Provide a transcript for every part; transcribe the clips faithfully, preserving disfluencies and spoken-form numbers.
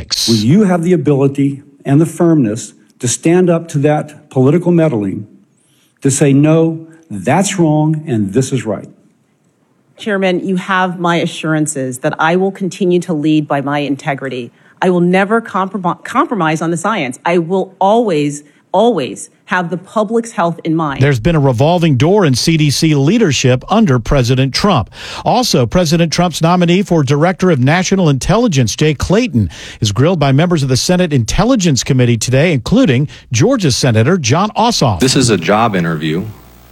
politics. Will you have the ability and the firmness to stand up to that political meddling, to say, no, that's wrong and this is right? Chairman, you have my assurances that I will continue to lead by my integrity. I will never comprom- compromise on the science. I will always, always have the public's health in mind. There's been a revolving door in C D C leadership under President Trump. Also, President Trump's nominee for Director of National Intelligence, Jay Clayton, is grilled by members of the Senate Intelligence Committee today, including Georgia Senator Jon Ossoff. This is a job interview.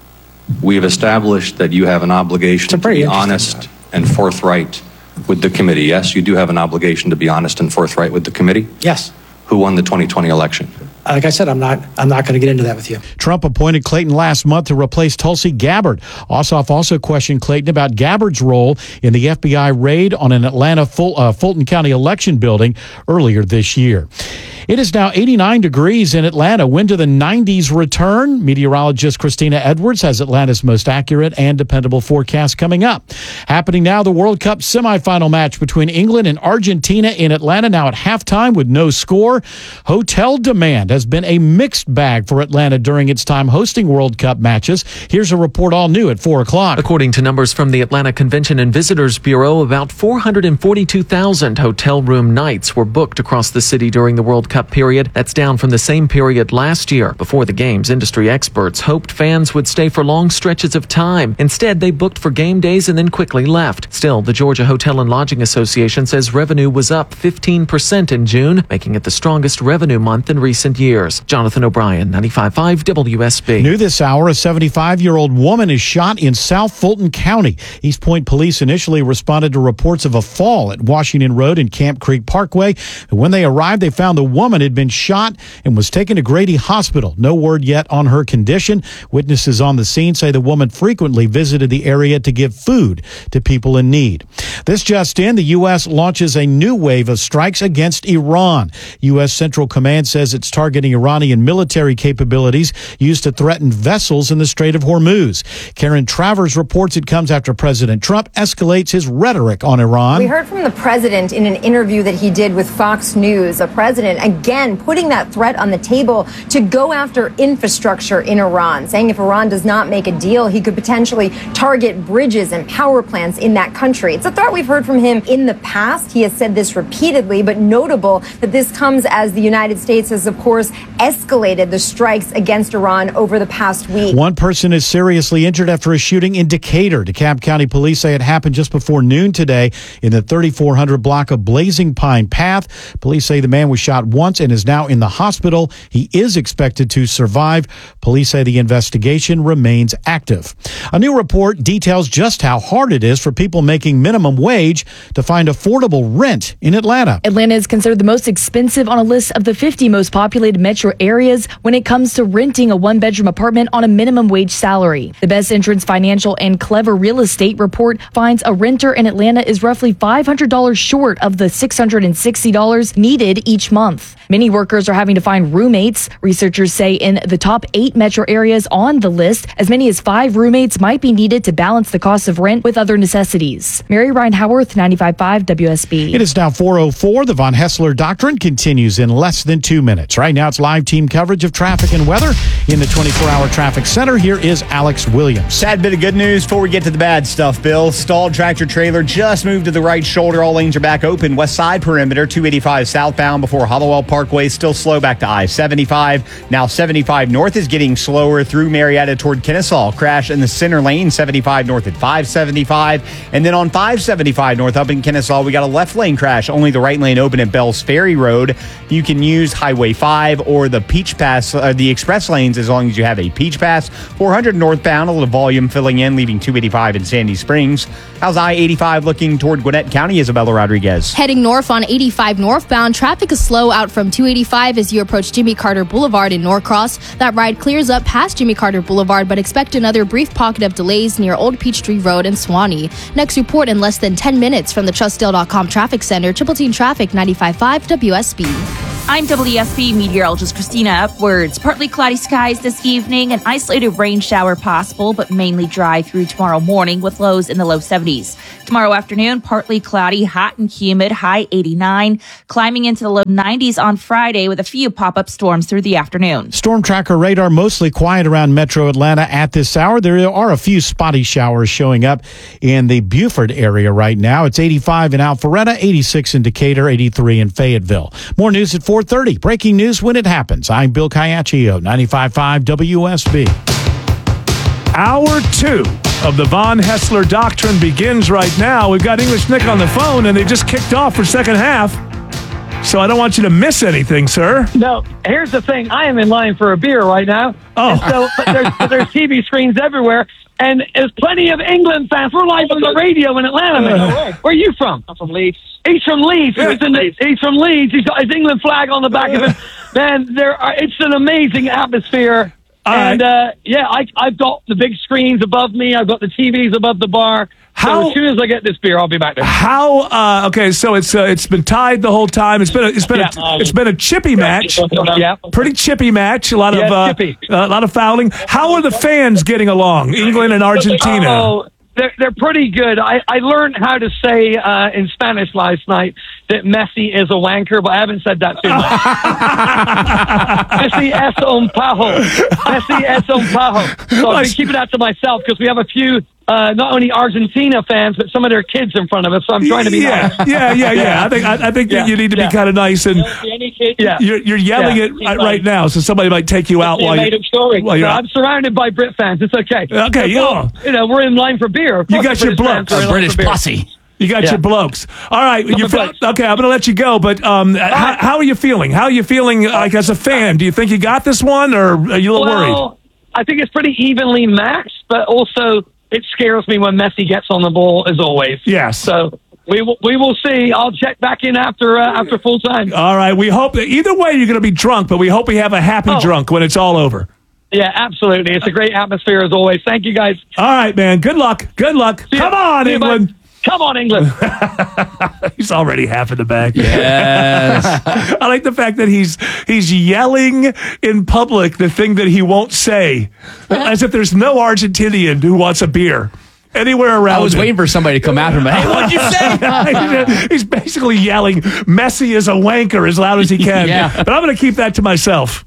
We have established that you have an obligation to be honest job. and forthright with the committee. Yes, you do have an obligation to be honest and forthright with the committee? Yes. Who won the twenty twenty election? Like I said, I'm not I'm not going to get into that with you. Trump appointed Clayton last month to replace Tulsi Gabbard. Ossoff also questioned Clayton about Gabbard's role in the F B I raid on an Atlanta Ful- uh, Fulton County election building earlier this year. It is now eighty-nine degrees in Atlanta. When do the nineties return? Meteorologist Christina Edwards has Atlanta's most accurate and dependable forecast coming up. Happening now, the World Cup semifinal match between England and Argentina in Atlanta, now at halftime with no score. Hotel demand has been a mixed bag for Atlanta during its time hosting World Cup matches. Here's a report all new at four o'clock. According to numbers from the Atlanta Convention and Visitors Bureau, about four hundred forty-two thousand hotel room nights were booked across the city during the World Cup period. That's down from the same period last year. Before the games, industry experts hoped fans would stay for long stretches of time. Instead, they booked for game days and then quickly left. Still, the Georgia Hotel and Lodging Association says revenue was up fifteen percent in June, making it the strongest revenue month in recent years. Jonathan O'Brien, ninety-five point five W S B. New this hour, a seventy-five-year-old woman is shot in South Fulton County. East Point police initially responded to reports of a fall at Washington Road and Camp Creek Parkway. And when they arrived, they found the woman had been shot and was taken to Grady Hospital. No word yet on her condition. Witnesses on the scene say the woman frequently visited the area to give food to people in need. This just in, the U S launches a new wave of strikes against Iran. U S Central Command says it's targeting Iranian military capabilities used to threaten vessels in the Strait of Hormuz. Karen Travers reports it comes after President Trump escalates his rhetoric on Iran. We heard from the president in an interview that he did with Fox News, a president again putting that threat on the table to go after infrastructure in Iran, saying if Iran does not make a deal, he could potentially target bridges and power plants in that country. It's a threat we've heard from him in the past. He has said this repeatedly, but notable that this comes as the United States has, of course, escalated the strikes against Iran over the past week. One person is seriously injured after a shooting in Decatur. DeKalb County police say it happened just before noon today in the thirty-four hundred block of Blazing Pine Path. Police say the man was shot once and is now in the hospital. He is expected to survive. Police say the investigation remains active. A new report details just how hard it is for people making minimum wage to find affordable rent in Atlanta. Atlanta is considered the most expensive on a list of the fifty most populated metro areas when it comes to renting a one-bedroom apartment on a minimum wage salary. The Best Entrance Financial and Clever Real Estate report finds a renter in Atlanta is roughly five hundred dollars short of the six hundred sixty dollars needed each month. Many workers are having to find roommates. Researchers say in the top eight metro areas on the list, as many as five roommates might be needed to balance the cost of rent with other necessities. Mary Ryan Howarth, ninety-five point five W S B. It is now four oh four. The Von Hessler Doctrine continues in less than two minutes. Right now it's live team coverage of traffic and weather in the twenty-four hour traffic center. Here is Alex Williams. Sad bit of good news before we get to the bad stuff, Bill. Stalled tractor trailer just moved to the right shoulder. All lanes are back open. West side perimeter, two eighty-five southbound before Hollowell Parkway. Still slow back to I seventy-five. Now seventy-five north is getting slower through Marietta toward Kennesaw. Crash in the center lane, seventy-five north at five seventy-five. And then on five seventy-five north up in Kennesaw, we got a left lane crash. Only the right lane open at Bells Ferry Road. You can use Highway five or the Peach Pass, uh, the express lanes as long as you have a Peach Pass. four hundred northbound, a little volume filling in, leaving two eighty-five in Sandy Springs. How's I eighty-five looking toward Gwinnett County, Isabella Rodriguez? Heading north on eighty-five northbound, traffic is slow out from two eighty-five as you approach Jimmy Carter Boulevard in Norcross. That ride clears up past Jimmy Carter Boulevard, but expect another brief pocket of delays near Old Peachtree Road and Swanee. Next report in less than ten minutes from the Trustdale dot com Traffic Center. Triple Team Traffic, ninety-five point five W S B. I'm W S B meteorologist Christina Upwards. Partly cloudy skies this evening, an isolated rain shower possible, but mainly dry through tomorrow morning with lows in the low seventies. Tomorrow afternoon, partly cloudy, hot and humid, high eighty-nine, climbing into the low nineties on Friday with a few pop-up storms through the afternoon. Storm tracker radar mostly quiet around metro Atlanta at this hour. There are a few spotty showers showing up in the Beaufort area right now. It's eighty-five in Alpharetta, eighty-six in Decatur, eighty-three in Fayetteville. More news at four thirty. Breaking news when it happens. I'm Bill Caiaccio, ninety-five point five W S B. Hour two of the Von Hessler Doctrine begins right now. We've got English Nick on the phone, and they just kicked off for second half. So I don't want you to miss anything, sir. No, here's the thing. I am in line for a beer right now. Oh. And so but there's, but there's T V screens everywhere. And there's plenty of England fans. We're live on the radio in Atlanta, man. Where are you from? I'm from Leeds. He's from Leeds. He's, in the, he's from Leeds. He's got his England flag on the back of him. Man, there are, it's an amazing atmosphere. All and, right. uh, yeah, I, I've got the big screens above me. I've got the T Vs above the bar. How, so as soon as I get this beer, I'll be back there. How? Uh, okay, so it's uh, it's been tied the whole time. It's been a, it's been Yeah, a, um, it's been a chippy match. Yeah. Pretty chippy match. A lot Yeah, of uh, chippy. a lot of fouling. How are the fans getting along? England and Argentina. Oh, they're, they're pretty good. I, I learned how to say uh, in Spanish last night that Messi is a wanker, but I haven't said that too much. Messi es un pajo. Messi es un pajo. So I've been keeping that to myself because we have a few, uh, not only Argentina fans, but some of their kids in front of us. So I'm trying to be yeah, nice. yeah, yeah, yeah. I think I, I think Yeah, that you need to yeah. be kind of nice, and Yeah. you're you're yelling Yeah. it right, right now, so somebody might take you out while you're. While you're No, I'm surrounded by Brit fans. It's okay. Okay, you Well, you know, we're in line for beer. Of You course got the your British fans blokes. are in line British for beer. posse. You got Yeah. your blokes. All right. Got You my feel, blokes. okay, I'm going to let you go, but um, how, how are you feeling? How are you feeling like as a fan? Do you think you got this one, or are you a little worried? Well, I think it's pretty evenly matched, but also it scares me when Messi gets on the ball, as always. Yes. So we will, we will see. I'll check back in after uh, after full time. All right. We hope that either way you're going to be drunk, but we hope we have a happy Oh. drunk when it's all over. Yeah, absolutely. It's a great atmosphere as always. Thank you, guys. All right, man. Good luck. Good luck. See ya. Come on, See ya, bud. England. Come on, England. He's already half in the bag. Yes. I like the fact that he's he's yelling in public the thing that he won't say, as if there's no Argentinian who wants a beer anywhere around. I was him. waiting for somebody to come after him. Hey, what'd you say? He's basically yelling, Messi is a wanker as loud as he can. Yeah. But I'm going to keep that to myself.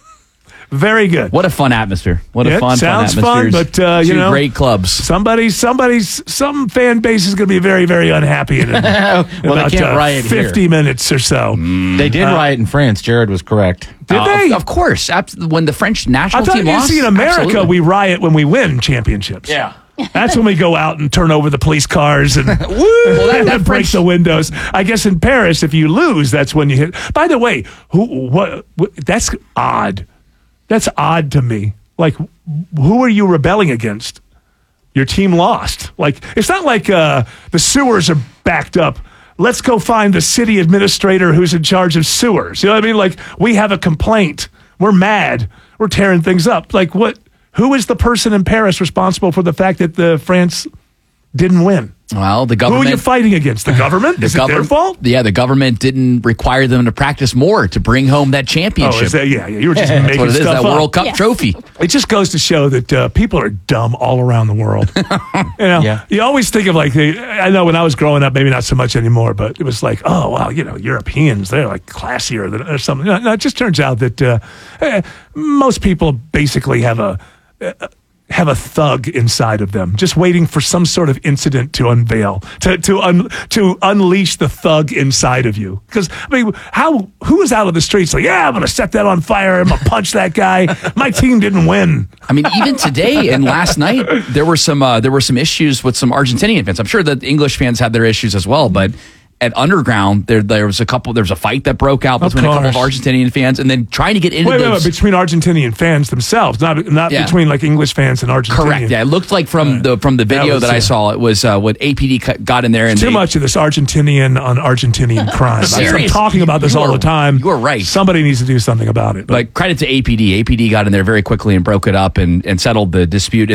Very good. What a fun atmosphere. What a Yeah, fun, sounds fun atmosphere. fun, but uh, you Two know, great clubs. Somebody, somebody's, some fan base is going to be very, very unhappy in, in Well, about they can't uh, riot here. fifty minutes or so. They did Uh, riot in France. Jared was correct. Did Uh, they? Of, of course. Abs- When the French I national thought team you lost. see in America Absolutely. we riot when we win championships. Yeah. That's when we go out and turn over the police cars and, Well, that- and that break French- the windows. I guess in Paris, if you lose, that's when you hit. By the way, who? What? what that's odd. That's odd to me. Like, who are you rebelling against? Your team lost. Like, it's not like uh, the sewers are backed up. Let's go find the city administrator who's in charge of sewers. You know what I mean? Like, we have a complaint. We're mad. We're tearing things up. Like, what? Who is the person in Paris responsible for the fact that the France didn't win? Well, the Who government. are you fighting against? The government? The is it their government- fault? Yeah, the government didn't require them to practice more to bring home that championship. Oh, is that, yeah, yeah, you were just That's making what it is, stuff that up. World Cup Yes. trophy. It just goes to show that uh, people are dumb all around the world. you know, Yeah. you always think of like, the, I know when I was growing up, maybe not so much anymore, but it was like, oh, well, you know, Europeans, they're like classier than or something. No, no, it just turns out that uh, eh, most people basically have a. Uh, have a thug inside of them, just waiting for some sort of incident to unveil, to to un, to unleash the thug inside of you. Because I mean, how who is out of the streets like, yeah, I'm gonna set that on fire, I'm gonna punch that guy. My team didn't win. I mean, even today and last night, there were some uh, there were some issues with some Argentinian fans. I'm sure that English fans had their issues as well, but at Underground, there there was a couple. There was a fight that broke out Of between a couple of course. Argentinian fans, and then trying to get into Wait, wait, those. wait, between Argentinian fans themselves, not not Yeah. between like English fans and Argentinian. Correct. Yeah, it looked like from the from the That video was, that, I uh, saw, it was uh, what A P D cu- got in there and Too they, much of this Argentinian on Argentinian crime. I'm Serious. talking about this You all are- the time. you are right. Somebody needs to do something about it. But But credit to A P D. A P D got in there very quickly and broke it up and, and settled the dispute. And then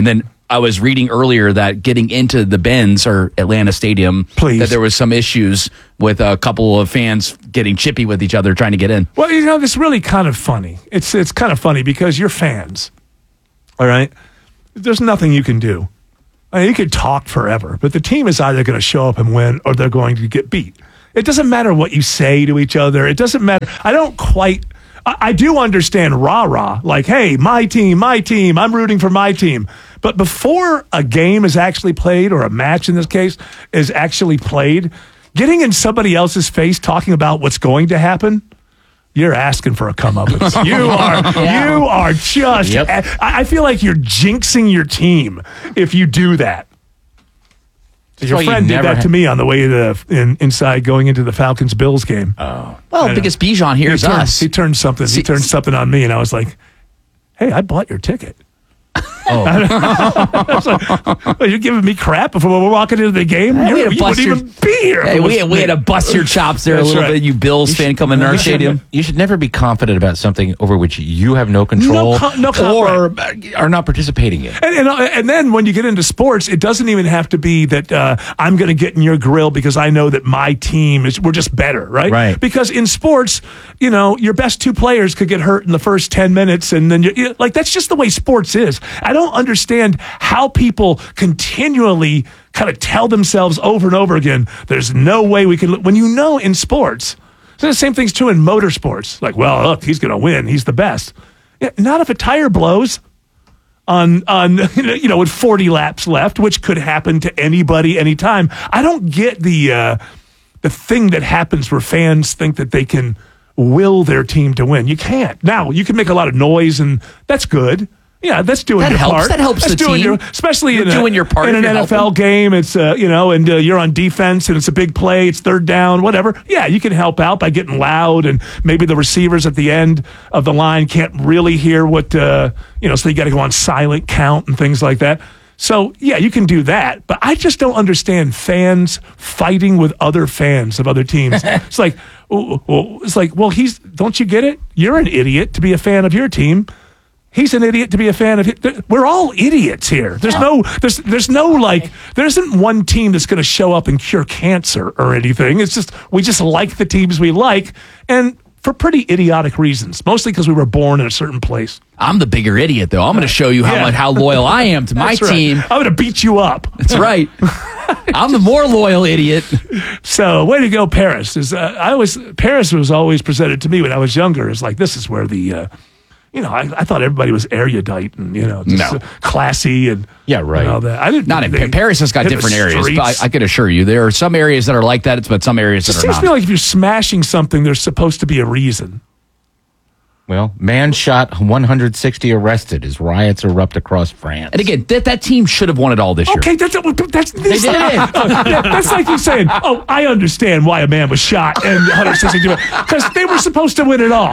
I was reading earlier that getting into the Benz or Atlanta Stadium, Please. that there was some issues with a couple of fans getting chippy with each other trying to get in. Well, you know, this is really kind of funny. It's it's kind of funny because you're fans, all right? There's nothing you can do. I mean, you could talk forever, but the team is either going to show up and win or they're going to get beat. It doesn't matter what you say to each other. It doesn't matter. I don't quite... I, I do understand rah-rah, like, hey, my team, my team, I'm rooting for my team. But before a game is actually played, or a match in this case, is actually played, getting in somebody else's face talking about what's going to happen, you're asking for a come-uppance. You are, Yeah. you are just, Yep. I, I feel like you're jinxing your team if you do that. That's Your why you friend did never that ha- to me on the way to the, in, inside going into the Falcons-Bills game. Oh. Well, because Bijan hears he turned, us. He turned something. See- he turned something on me, and I was like, "Hey, I bought your ticket." Oh. I was like, "Well, you're giving me crap before we're walking into the game. Hey, you we had to you bust wouldn't your- even be here." if Hey, it we, was had, we me. had to bust your chops there That's a little right. bit. You Bills fan coming in our You should- stadium. You should never be confident about something over which you have no control No co- no co- or are not participating in. And, and, and then when you get into sports, it doesn't even have to be that uh, I'm going to get in your grill because I know that my team is, we're just better, right? Right. Because in sports, you know, your best two players could get hurt in the first ten minutes. And then, you, you, like, that's just the way sports is. I don't understand how people continually kind of tell themselves over and over again, there's no way we can, when you know in sports, the same thing's true in motorsports. Like, well, look, he's going to win. He's the best. Yeah, not if a tire blows on, on you know, with forty laps left, which could happen to anybody anytime. I don't get the uh, the thing that happens where fans think that they can will their team to win. You can't. Now, you can make a lot of noise, and that's good. Yeah, that's doing That your helps. part. That helps that's the doing team. Your, especially You're in, a, doing your part in if an you're N F L helping. game. It's uh, you know, and uh, you're on defense, and it's a big play. It's third down, whatever. Yeah, you can help out by getting loud, and maybe the receivers at the end of the line can't really hear what uh, you know, so you got to go on silent count and things like that. So yeah, you can do that, but I just don't understand fans fighting with other fans of other teams. It's like, oh, oh, it's like, well, he's. Don't you get it? You're an idiot to be a fan of your team. He's an idiot to be a fan of his. We're all idiots here. There's no, there's, there's no like, there isn't one team that's going to show up and cure cancer or anything. It's just, we just like the teams we like, and for pretty idiotic reasons, mostly because we were born in a certain place. I'm the bigger idiot, though. I'm going to show you how Yeah. much, how loyal I am to my That's right. team. I'm going to beat you up. That's right. I'm the more loyal idiot. So, way to go, Paris. Is uh, I always Paris was always presented to me when I was younger as like, this is where the, uh, you know, I, I thought everybody was erudite and, you know, just No. uh, classy and Yeah, right. and all that. I didn't Not in think they Paris has got hit the different areas, but streets. I, I can assure you there are some areas that are like that, but some areas It that are seems not. to me like if you're smashing something, there's supposed to be a reason. Well, man shot, one hundred sixty arrested as riots erupt across France. And again, that, that team should have won it all this year. Okay, that's that's They did. that's like you saying, oh, I understand why a man was shot and one hundred sixty because they were supposed to win it all.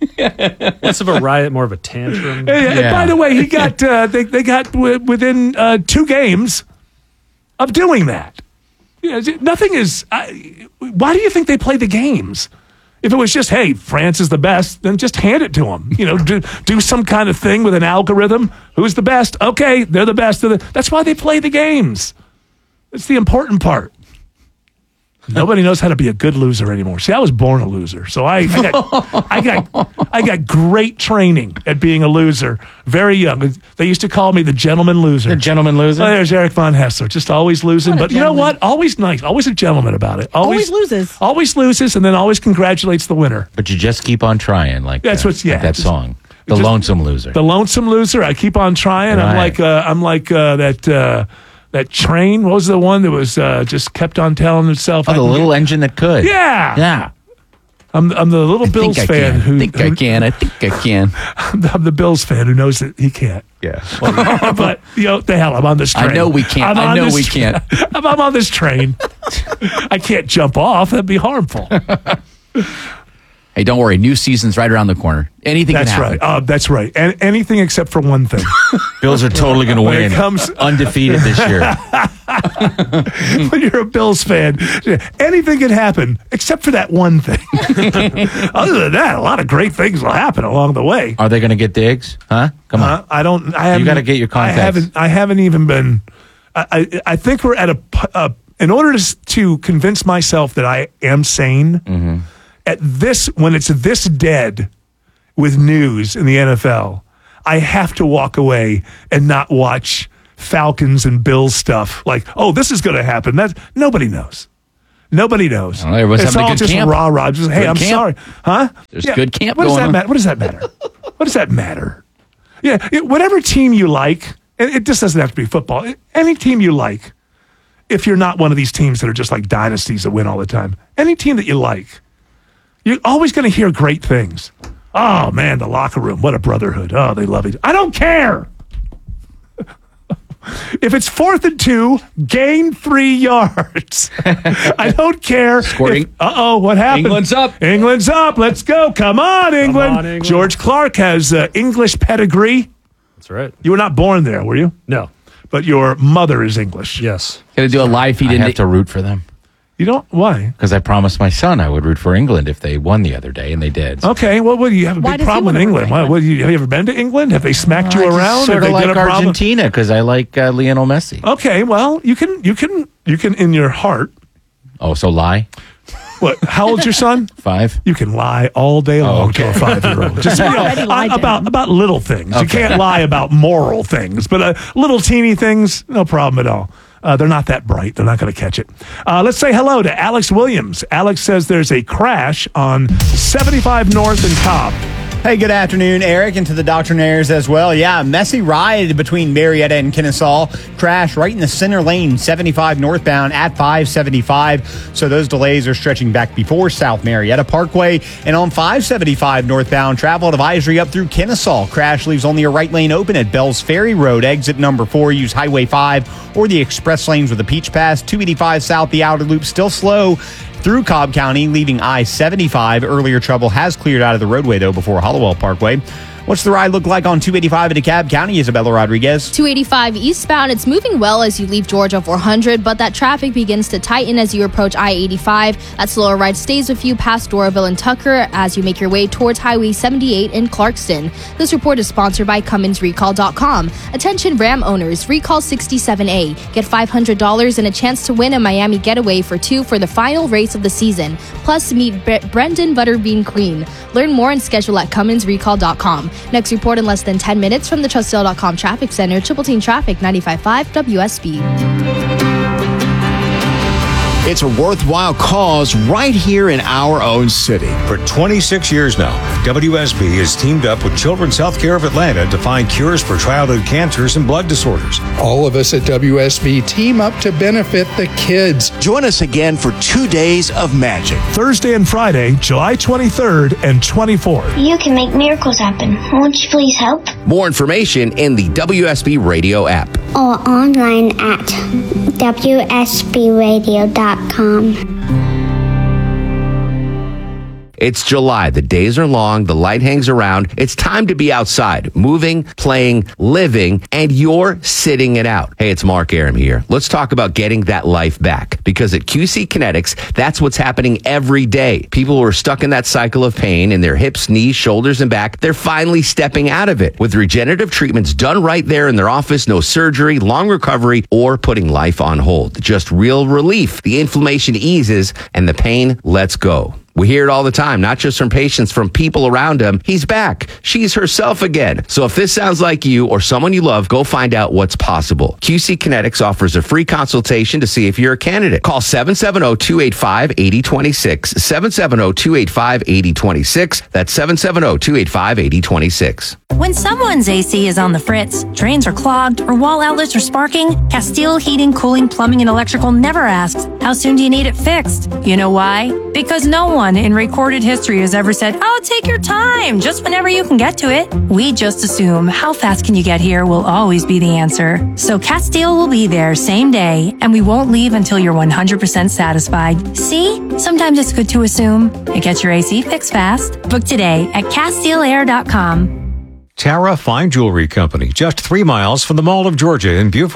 Less of a riot, more of a tantrum. And, and Yeah. by the way, he got uh, they they got w- within uh, two games of doing that. You know, nothing is. I, why do you think they play the games? If it was just, hey, France is the best, then just hand it to them. You know, do, do some kind of thing with an algorithm. Who's the best? Okay, they're the best. Of the, that's why they play the games. That's the important part. Nobody knows how to be a good loser anymore. See, I was born a loser, so I, I got, I got, I got great training at being a loser. Very young. They used to call me the gentleman loser. The gentleman loser? Oh, there's Eric Von Hessler, just always losing. But you know what? Always nice. Always a gentleman about it. Always loses. Always loses, and then always congratulates the winner. But you just keep on trying, like That's uh, what's- yeah, like that just- song, "The just- Lonesome Loser." The lonesome loser. I keep on trying. I'm Right. like, uh, I'm like uh, that. Uh, that train. What was the one that was uh, just kept on telling itself? Oh, I the can little get- engine that could. Yeah. Yeah. I'm I'm the little I Bills think I fan can. who I think who, I can. I think I can. I'm the Bills fan who knows that he can't. Yeah. But you know, the hell, I'm on this train. I know we can't. I'm I on know this we tra- can't. I'm, I'm on this train. I can't jump off. That'd be harmful. Hey, don't worry. New season's right around the corner. Anything That's can happen. right. Uh, that's right. And anything except for one thing. Bills are totally going to When it win. comes- Undefeated this year. when you're a Bills fan, anything can happen except for that one thing. Other than that, a lot of great things will happen along the way. Are they going to get digs? Huh? Come on. Uh, I don't. I haven't. You got to get your contacts. I haven't. I haven't even been. I. I, I think we're at a. a in order to to convince myself that I am sane, mm-hmm. at this when it's this dead with news in the N F L, I have to walk away and not watch Falcons and Bills stuff. Like, oh, this is going to happen. That nobody knows. Nobody knows. Oh, everyone's it's having a all good just camp. rah rah. Just hey, Good I'm camp. sorry, huh? There's good camp What does going that on. matter? What does that matter? What does that matter? Yeah, it, whatever team you like, and it just doesn't have to be football. Any team you like, if you're not one of these teams that are just like dynasties that win all the time, any team that you like, you're always going to hear great things. Oh man, the locker room, what a brotherhood. Oh, they love each. I don't care. If it's fourth and two, gain three yards. I don't care. Scoring. Uh oh, what happened? England's up. England's up. Let's go. Come on, England. Come on, England. George Clark has uh, English pedigree. That's right. You were not born there, were you? No. But your mother is English. Yes. Gonna do a live feed I in have to root for them. You don't? Why? Because I promised my son I would root for England if they won the other day, and they did. So. Okay, well, what do you have a Why big does he problem with wanna root England? for Why, England? what, do you, have you ever been to England? Have they smacked you I just around? Sort Have of they like got a problem? Argentina because I like uh, Lionel Messi. Okay, well, you can, you can, you can, in your heart. Oh, so lie? What? How old's your son? Five. You can lie all day long okay. to a five-year-old. Just you know, Already lied to about him. about little things. You Okay. can't lie about moral things, but uh, little teeny things, no problem at all. Uh, they're not that bright. They're not going to catch it. Uh, let's say hello to Alex Williams. Alex says there's a crash on seventy-five North and Cobb. Hey, good afternoon, Eric, and to the Doctrinaires as well. Yeah, messy ride between Marietta and Kennesaw. Crash right in the center lane, seventy-five northbound at five seventy-five. So those delays are stretching back before South Marietta Parkway. And on five seventy-five northbound, travel advisory up through Kennesaw. Crash leaves only a right lane open at Bells Ferry Road. Exit number four, use Highway five or the express lanes with the Peach Pass. two eighty-five south, the outer loop still slow through Cobb County, leaving I seventy-five. Earlier trouble has cleared out of the roadway, though, before Hollowell Parkway. What's the ride look like on two eighty-five in DeKalb County? Isabella Rodriguez. two eighty-five eastbound, it's moving well as you leave Georgia four hundred, but that traffic begins to tighten as you approach I eighty-five. That slower ride stays with you past Doraville and Tucker as you make your way towards Highway seventy-eight in Clarkston. This report is sponsored by Cummins Recall dot com. Attention Ram owners, Recall sixty-seven A. Get five hundred dollars and a chance to win a Miami getaway for two for the final race of the season. Plus, meet Bre- Brendan Butterbean Queen. Learn more and schedule at Cummins Recall dot com. Next report in less than ten minutes from the Trustdale dot com Traffic Center. Triple Team Traffic, ninety-five point five W S B. It's a worthwhile cause right here in our own city. For twenty-six years now, W S B has teamed up with Children's Healthcare of Atlanta to find cures for childhood cancers and blood disorders. All of us at W S B team up to benefit the kids. Join us again for two days of magic. Thursday and Friday, July twenty-third and twenty-fourth. You can make miracles happen. Won't you please help? More information in the W S B Radio app. Or online at W S B radio dot com. It's July. The days are long. The light hangs around. It's time to be outside, moving, playing, living, and you're sitting it out. Hey, it's Mark Aram here. Let's talk about getting that life back. Because at Q C Kinetics, that's what's happening every day. People who are stuck in that cycle of pain in their hips, knees, shoulders, and back, they're finally stepping out of it. With regenerative treatments done right there in their office, no surgery, long recovery, or putting life on hold. Just real relief. The inflammation eases and the pain lets go. We hear it all the time, not just from patients, from people around them. He's back. She's herself again. So if this sounds like you or someone you love, go find out what's possible. Q C Kinetics offers a free consultation to see if you're a candidate. Call seven seven zero, two eight five, eight zero two six. seven seven zero, two eight five, eight zero two six. That's seven seven zero, two eight five, eight zero two six. When someone's A C is on the fritz, drains are clogged, or wall outlets are sparking, Castile Heating, Cooling, Plumbing, and Electrical never asks, how soon do you need it fixed? You know why? Because no one in recorded history has ever said, oh, take your time, just whenever you can get to it. We just assume how fast can you get here will always be the answer. So Castile will be there same day, and we won't leave until you're one hundred percent satisfied. See? Sometimes it's good to assume. It gets your A C fixed fast. Book today at Castile Air dot com. Tara Fine Jewelry Company, just three miles from the Mall of Georgia in Buford.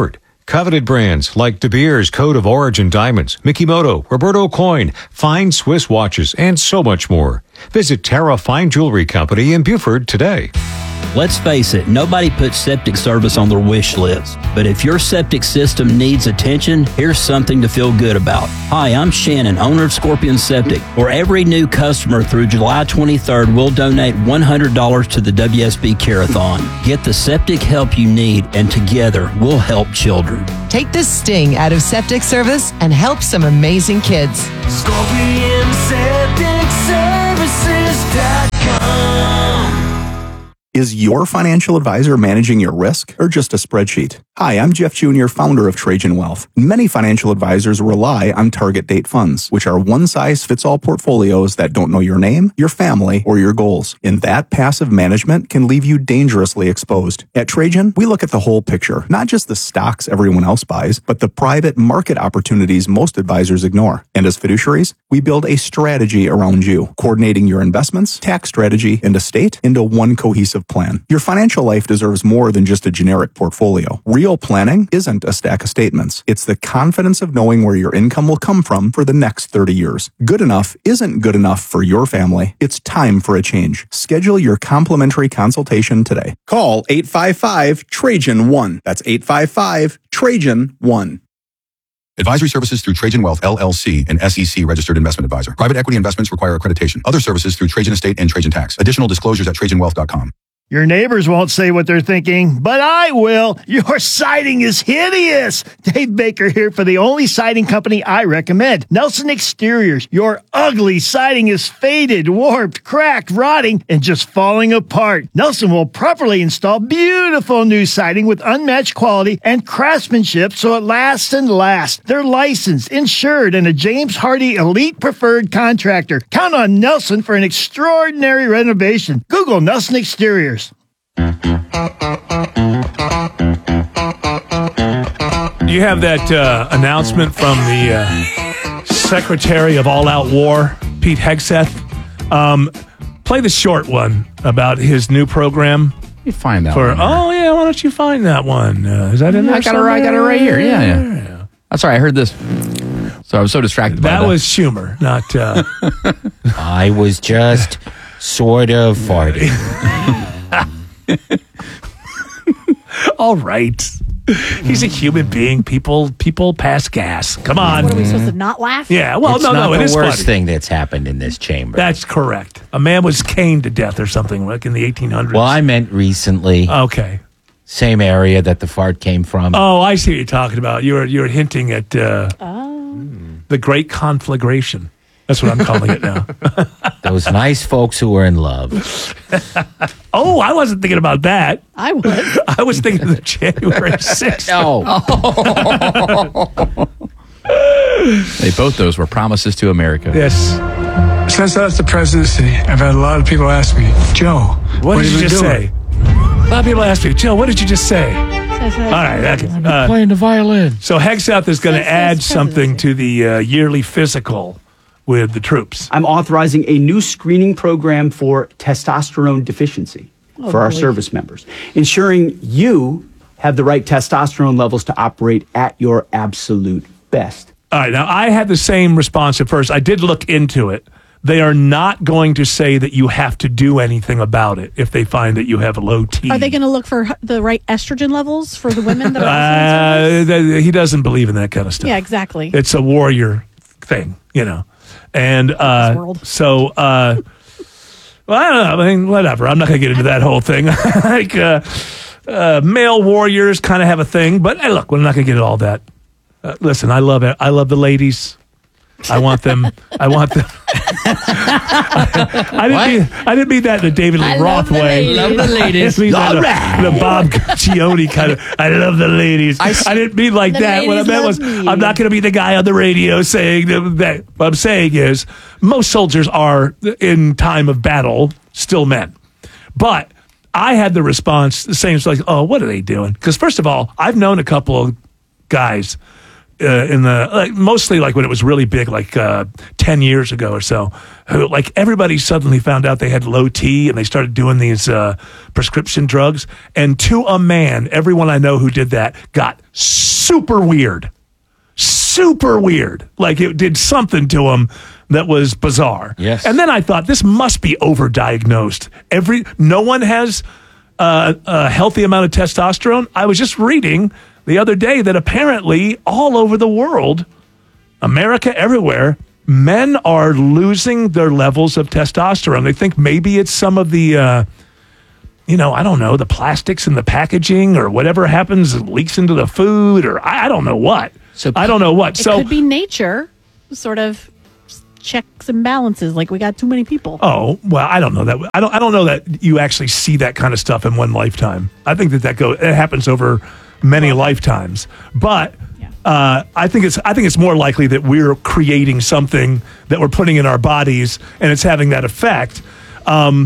Coveted brands like De Beers Code of Origin Diamonds, Mikimoto, Roberto Coin, fine Swiss watches, and so much more. Visit Terra Fine Jewelry Company in Buford today. Let's face it, nobody puts septic service on their wish list. But if your septic system needs attention, here's something to feel good about. Hi, I'm Shannon, owner of Scorpion Septic. For every new customer through July twenty-third, we'll donate one hundred dollars to the W S B Care-a-thon. Get the septic help you need, and together we'll help children. Take the sting out of septic service and help some amazing kids. Scorpion Septic Services dot com. Is your financial advisor managing your risk or just a spreadsheet? Hi, I'm Jeff Junior, founder of Trajan Wealth. Many financial advisors rely on target date funds, which are one-size-fits-all portfolios that don't know your name, your family, or your goals. And that passive management can leave you dangerously exposed. At Trajan, we look at the whole picture, not just the stocks everyone else buys, but the private market opportunities most advisors ignore. And as fiduciaries, we build a strategy around you, coordinating your investments, tax strategy, and estate into one cohesive plan. Your financial life deserves more than just a generic portfolio. Real planning isn't a stack of statements. It's the confidence of knowing where your income will come from for the next thirty years. Good enough isn't good enough for your family. It's time for a change. Schedule your complimentary consultation today. Call eight five five Trajan one. That's eight five five Trajan one. Advisory services through Trajan Wealth, L L C, an S E C registered investment advisor. Private equity investments require accreditation. Other services through Trajan Estate and Trajan Tax. Additional disclosures at Trajan Wealth dot com. Your neighbors won't say what they're thinking, but I will. Your siding is hideous. Dave Baker here for the only siding company I recommend, Nelson Exteriors. Your ugly siding is faded, warped, cracked, rotting, and just falling apart. Nelson will properly install beautiful new siding with unmatched quality and craftsmanship so it lasts and lasts. They're licensed, insured, and a James Hardy Elite Preferred Contractor. Count on Nelson for an extraordinary renovation. Google Nelson Exteriors. You have that uh, announcement from the uh, Secretary of All Out War, Pete Hegseth. Um, play the short one about his new program. You find that for, one. Oh, yeah, why don't you find that one? Uh, is that in there? I got, it right, I got it right here. Yeah, yeah. yeah. That's right. I heard this. So I was so distracted by that. That was Schumer, not... Uh... I was just sort of farting. All right. He's a human being. People people pass gas. Come on. What, are we supposed to not laugh? Yeah, well, it's no, not no, the it is worst funny. thing that's happened in this chamber. That's correct. A man was caned to death or something, like in the eighteen hundreds. Well, I meant recently. Okay. Same area that the fart came from. Oh, I see what you're talking about. You're you're hinting at uh, oh. the Great Conflagration. That's what I'm calling it now. Those nice folks who were in love. Oh, I wasn't thinking about that. I was. I was thinking of the January sixth. No. They both those were promises to America. Yes. Since I left the presidency, I've had a lot of people ask me, Joe, what, what did you just doing? say? A lot of people ask me, Joe, what did you just say? All right. Okay. Uh, playing the violin. So Hegseth is going to add something to the uh, yearly physical with the troops. I'm authorizing a new screening program for testosterone deficiency oh, for our boy. service members, ensuring you have the right testosterone levels to operate at your absolute best. All right. Now, I had the same response at first. I did look into it. They are not going to say that you have to do anything about it if they find that you have a low T. Are they going to look for the right estrogen levels for the women that are uh, th- He doesn't believe in that kind of stuff. Yeah, exactly. It's a warrior thing, you know. And uh, so, uh, well, I don't know. I mean, whatever. I'm not going to get into that whole thing. like, uh, uh, male warriors kind of have a thing, but hey, look, we're not going to get into all that. Uh, listen, I love it. I love the ladies. I want them. I want them. I, I didn't mean. I didn't mean that in a David Lee Roth way. Love the ladies. I mean that in a, in a Bob Guccione kind of. I love the ladies. I, I didn't mean like that. What I meant was, me. I'm not going to be the guy on the radio saying that, that. What I'm saying is, most soldiers are in time of battle still men, but I had the response the same. It's like, oh, what are they doing? Because first of all, I've known a couple of guys uh, in the like, mostly like when it was really big, like uh, ten years ago or so. Who, like everybody suddenly found out they had low T and they started doing these uh, prescription drugs. And to a man, everyone I know who did that got super weird, super weird. Like it did something to them that was bizarre. Yes. And then I thought this must be overdiagnosed. Every no one has uh, a healthy amount of testosterone. I was just reading the other day that apparently all over the world, America, everywhere, men are losing their levels of testosterone. They think maybe it's some of the, uh, you know, I don't know, the plastics in the packaging or whatever happens, it leaks into the food or I, I don't know what. So I don't know what. It so could be nature sort of checks and balances, like we got too many people. Oh, well, I don't know that. I don't I don't know that you actually see that kind of stuff in one lifetime. I think that that go it happens over many lifetimes. But uh, I think it's I think it's more likely that we're creating something that we're putting in our bodies and it's having that effect. Um,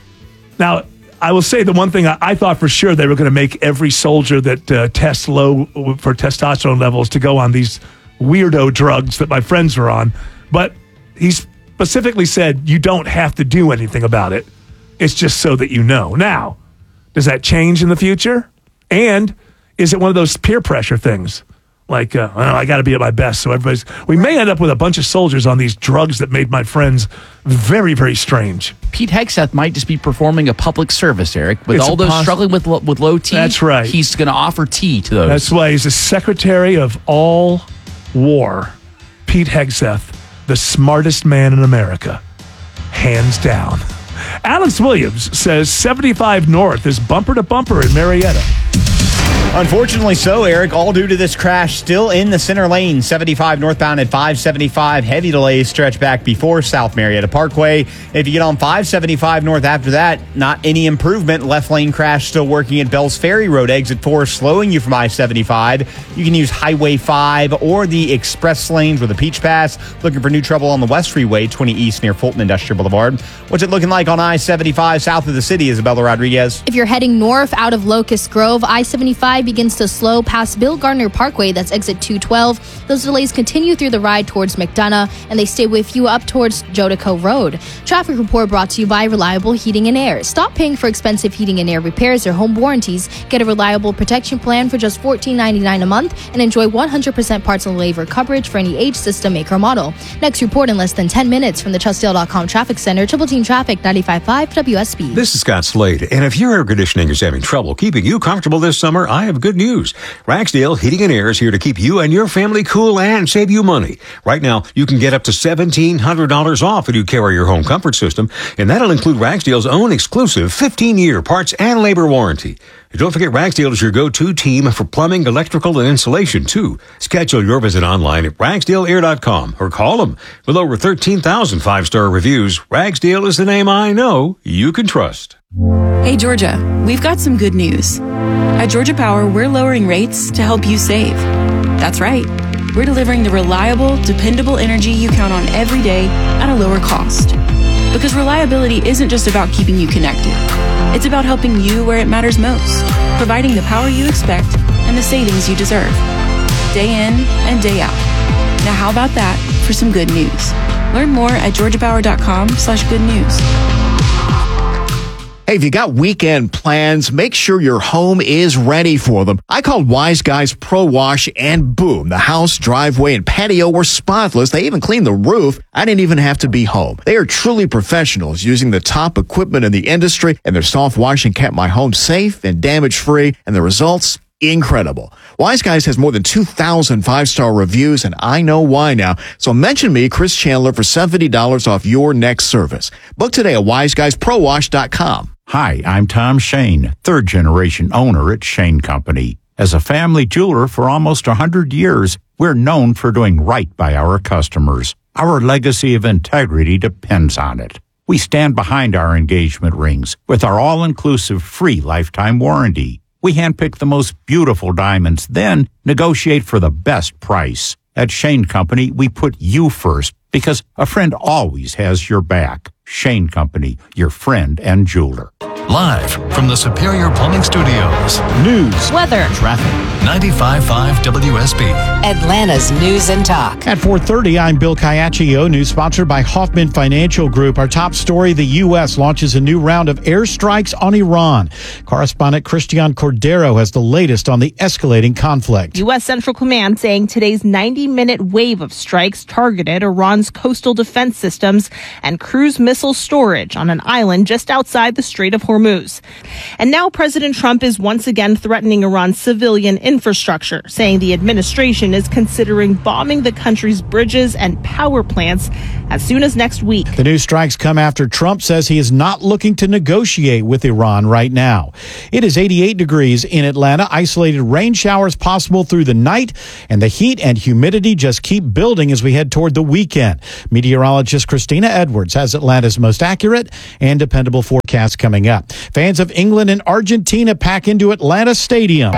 now, I will say the one thing I, I thought for sure they were going to make every soldier that uh, tests low for testosterone levels to go on these weirdo drugs that my friends were on. But he specifically said you don't have to do anything about it. It's just so that you know. Now, does that change in the future? And is it one of those peer pressure things? Like, uh, well, I got to be at my best. So everybody's, we may end up with a bunch of soldiers on these drugs that made my friends very, very strange. Pete Hegseth might just be performing a public service, Eric. With It's all those poss- struggling with lo- with low T, That's right. He's going to offer tea to those. That's why he's the Secretary of All War, Pete Hegseth, the smartest man in America, hands down. Alex Williams says seventy-five North is bumper to bumper in Marietta. Unfortunately so, Eric, all due to this crash still in the center lane. seventy-five northbound at five seventy-five. Heavy delays stretch back before South Marietta Parkway. If you get on five seventy-five north after that, not any improvement. Left lane crash still working at Bells Ferry Road, exit four, slowing you from I seventy-five. You can use Highway five or the express lanes with a Peach Pass. Looking for new trouble on the West Freeway, twenty east near Fulton Industrial Boulevard. What's it looking like on I seventy-five south of the city, Isabella Rodriguez? If you're heading north out of Locust Grove, I seventy-five begins to slow past Bill Gardner Parkway. That's exit two twelve. Those delays continue through the ride towards McDonough, and they stay with you up towards Jodico Road. Traffic report brought to you by Reliable Heating and Air. Stop paying for expensive heating and air repairs or home warranties. Get a reliable protection plan for just fourteen ninety-nine a month and enjoy one hundred percent parts and labor coverage for any age, system, make, or model. Next report in less than ten minutes from the Trustdale dot com Traffic Center. Triple Team Traffic, ninety-five point five W S B. This is Scott Slade, and if your air conditioning is having trouble keeping you comfortable this summer, I have good news. Ragsdale Heating and Air is here to keep you and your family cool and save you money. Right now, you can get up to seventeen hundred dollars off if you carry your home comfort system, and that'll include Ragsdale's own exclusive fifteen-year parts and labor warranty. And don't forget, Ragsdale is your go-to team for plumbing, electrical, and insulation, too. Schedule your visit online at ragsdale air dot com or call them. With over thirteen thousand five-star reviews, Ragsdale is the name I know you can trust. Hey, Georgia, we've got some good news. At Georgia Power, we're lowering rates to help you save. That's right. We're delivering the reliable, dependable energy you count on every day at a lower cost. Because reliability isn't just about keeping you connected. It's about helping you where it matters most, providing the power you expect and the savings you deserve. Day in and day out. Now how about that for some good news? Learn more at georgia power dot com slash good news. Hey, if you got weekend plans, make sure your home is ready for them. I called Wise Guys Pro Wash and boom, the house, driveway, and patio were spotless. They even cleaned the roof. I didn't even have to be home. They are truly professionals using the top equipment in the industry, and their soft washing kept my home safe and damage-free, and the results, incredible. Wise Guys has more than two thousand five-star reviews, and I know why now. So mention me, Chris Chandler, for seventy dollars off your next service. Book today at wise guys pro wash dot com. Hi, I'm Tom Shane, third generation owner at Shane Company. As a family jeweler for almost one hundred years, we're known for doing right by our customers. Our legacy of integrity depends on it. We stand behind our engagement rings with our all-inclusive free lifetime warranty. We handpick the most beautiful diamonds, then negotiate for the best price. At Shane Company, we put you first because a friend always has your back. Shane Company, your friend and jeweler. Live from the Superior Plumbing Studios. News, weather, traffic. ninety-five point five W S B. Atlanta's News and Talk. At four thirty, I'm Bill Caiaccio. News sponsored by Hoffman Financial Group. Our top story, the U S launches a new round of airstrikes on Iran. Correspondent Christian Cordero has the latest on the escalating conflict. U S. Central Command saying today's ninety-minute wave of strikes targeted Iran's coastal defense systems and cruise missile storage on an island just outside the Strait of Hormuz. And now President Trump is once again threatening Iran's civilian infrastructure, saying the administration is considering bombing the country's bridges and power plants as soon as next week. The new strikes come after Trump says he is not looking to negotiate with Iran right now. It is eighty-eight degrees in Atlanta. Isolated rain showers possible through the night, and the heat and humidity just keep building as we head toward the weekend. Meteorologist Christina Edwards has Atlanta's most accurate and dependable forecast coming up. Fans of England and Argentina pack into Atlanta Stadium.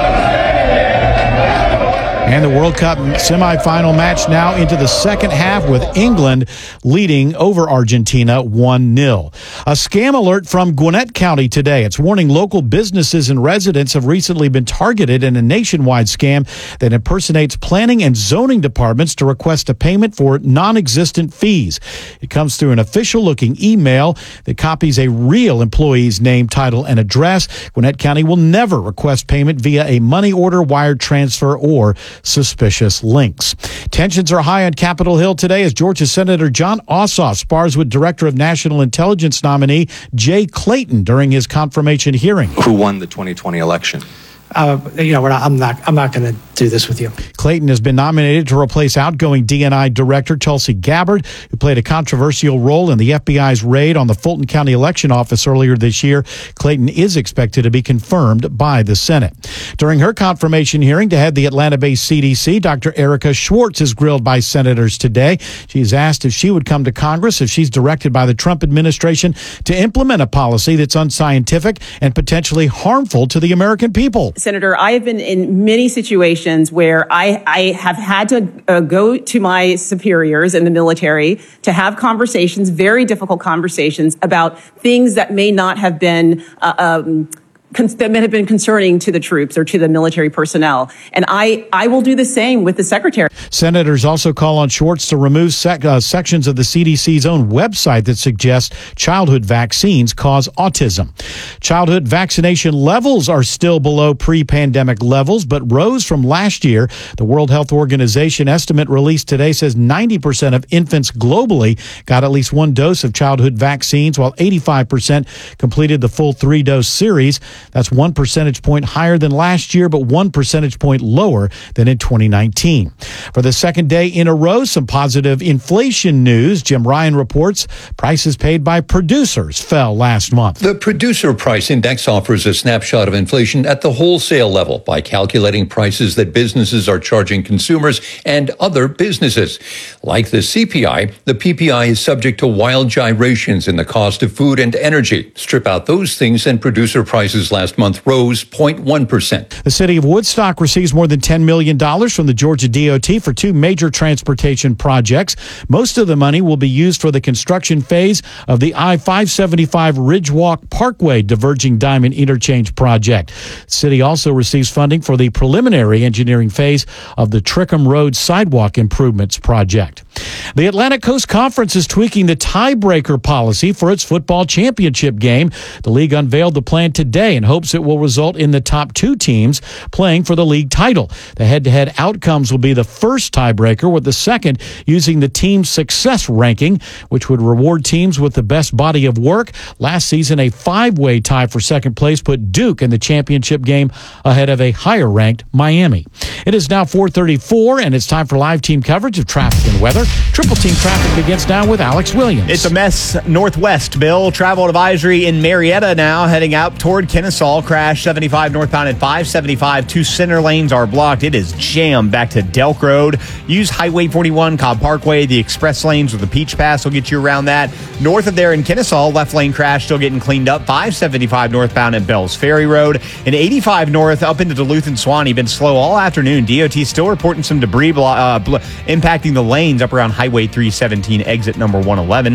And the World Cup semifinal match now into the second half with England leading over Argentina one nil. A scam alert from Gwinnett County today. It's warning local businesses and residents have recently been targeted in a nationwide scam that impersonates planning and zoning departments to request a payment for non-existent fees. It comes through an official-looking email that copies a real employee's name, title, and address. Gwinnett County will never request payment via a money order, wire transfer, or suspicious links. Tensions are high on Capitol Hill today as Georgia Senator John Ossoff spars with Director of National Intelligence nominee Jay Clayton during his confirmation hearing. Who won the twenty twenty election? Uh, you know, we're not, I'm not. I'm not going to do this with you. Clayton has been nominated to replace outgoing D N I Director Tulsi Gabbard, who played a controversial role in the F B I's raid on the Fulton County Election Office earlier this year. Clayton is expected to be confirmed by the Senate. During her confirmation hearing to head the Atlanta-based C D C, Doctor Erica Schwartz is grilled by senators today. She's asked if she would come to Congress if she's directed by the Trump administration to implement a policy that's unscientific and potentially harmful to the American people. Senator, I have been in many situations where I, I have had to uh, go to my superiors in the military to have conversations, very difficult conversations about things that may not have been uh, um, Cons- that may have been concerning to the troops or to the military personnel. And I, I will do the same with the secretary. Senators also call on Schwartz to remove sec- uh, sections of the C D C's own website that suggest childhood vaccines cause autism. Childhood vaccination levels are still below pre-pandemic levels, but rose from last year. The World Health Organization estimate released today says ninety percent of infants globally got at least one dose of childhood vaccines, while eighty-five percent completed the full three-dose series. That's one percentage point higher than last year, but one percentage point lower than in twenty nineteen. For the second day in a row, some positive inflation news. Jim Ryan reports prices paid by producers fell last month. The Producer Price Index offers a snapshot of inflation at the wholesale level by calculating prices that businesses are charging consumers and other businesses. Like the C P I, the P P I is subject to wild gyrations in the cost of food and energy. Strip out those things and producer prices last month rose zero point one percent. The city of Woodstock receives more than ten million dollars from the Georgia D O T for two major transportation projects. Most of the money will be used for the construction phase of the I five seventy-five Ridgewalk Parkway diverging diamond interchange project. The city also receives funding for the preliminary engineering phase of the Trickham Road Sidewalk Improvements project. The Atlantic Coast Conference is tweaking the tiebreaker policy for its football championship game. The league unveiled the plan today and hopes it will result in the top two teams playing for the league title. The head-to-head outcomes will be the first tiebreaker, with the second using the team's success ranking, which would reward teams with the best body of work. Last season, a five-way tie for second place put Duke in the championship game ahead of a higher-ranked Miami. It is now four thirty-four, and it's time for live team coverage of traffic and weather. Triple Team Traffic begins now with Alex Williams. It's a mess northwest, Bill. Travel advisory in Marietta now, heading out toward Kennesaw. Crash seventy-five northbound at five seventy-five. Two center lanes are blocked. It is jammed back to Delk Road. Use Highway forty-one, Cobb Parkway. The express lanes with the Peach Pass will get you around that. North of there in Kennesaw, left lane crash still getting cleaned up. five seventy-five northbound at Bells Ferry Road. And eighty-five north up into Duluth and Swanee. Been slow all afternoon. D O T still reporting some debris blo- uh, bl- impacting the lanes up around Highway three seventeen, exit number one eleven.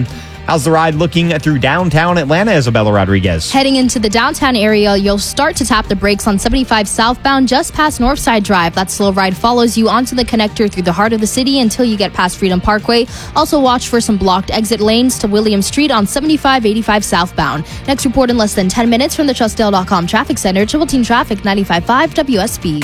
How's the ride looking through downtown Atlanta, Isabella Rodriguez? Heading into the downtown area, you'll start to tap the brakes on seventy-five southbound just past Northside Drive. That slow ride follows you onto the connector through the heart of the city until you get past Freedom Parkway. Also watch for some blocked exit lanes to William Street on seventy-five eighty-five southbound. Next report in less than ten minutes from the Trustdale dot com Traffic Center, Triple Team Traffic ninety-five point five W S B.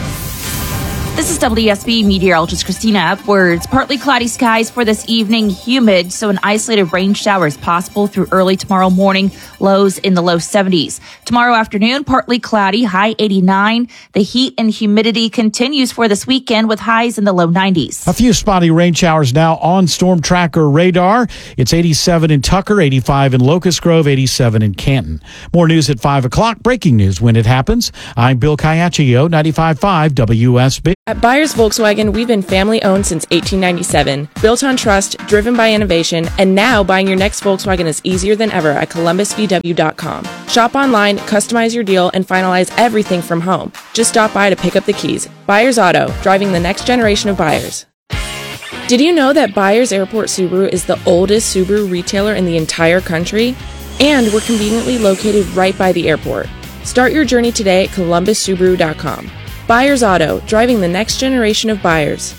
This is W S B meteorologist Christina Upwards. Partly cloudy skies for this evening, humid, so an isolated rain shower is possible through early tomorrow morning, lows in the low seventies. Tomorrow afternoon, partly cloudy, high eighty-nine. The heat and humidity continues for this weekend with highs in the low nineties. A few spotty rain showers now on Storm Tracker radar. It's eighty-seven in Tucker, eighty-five in Locust Grove, eighty-seven in Canton. More news at five o'clock. Breaking news when it happens. I'm Bill Caiaccio, ninety-five point five W S B. At Byers Volkswagen, we've been family-owned since eighteen ninety-seven, built on trust, driven by innovation, and now buying your next Volkswagen is easier than ever at Columbus V W dot com. Shop online, customize your deal, and finalize everything from home. Just stop by to pick up the keys. Byers Auto, driving the next generation of buyers. Did you know that Byers Airport Subaru is the oldest Subaru retailer in the entire country? And we're conveniently located right by the airport. Start your journey today at Columbus Subaru dot com. Byers Auto, driving the next generation of buyers.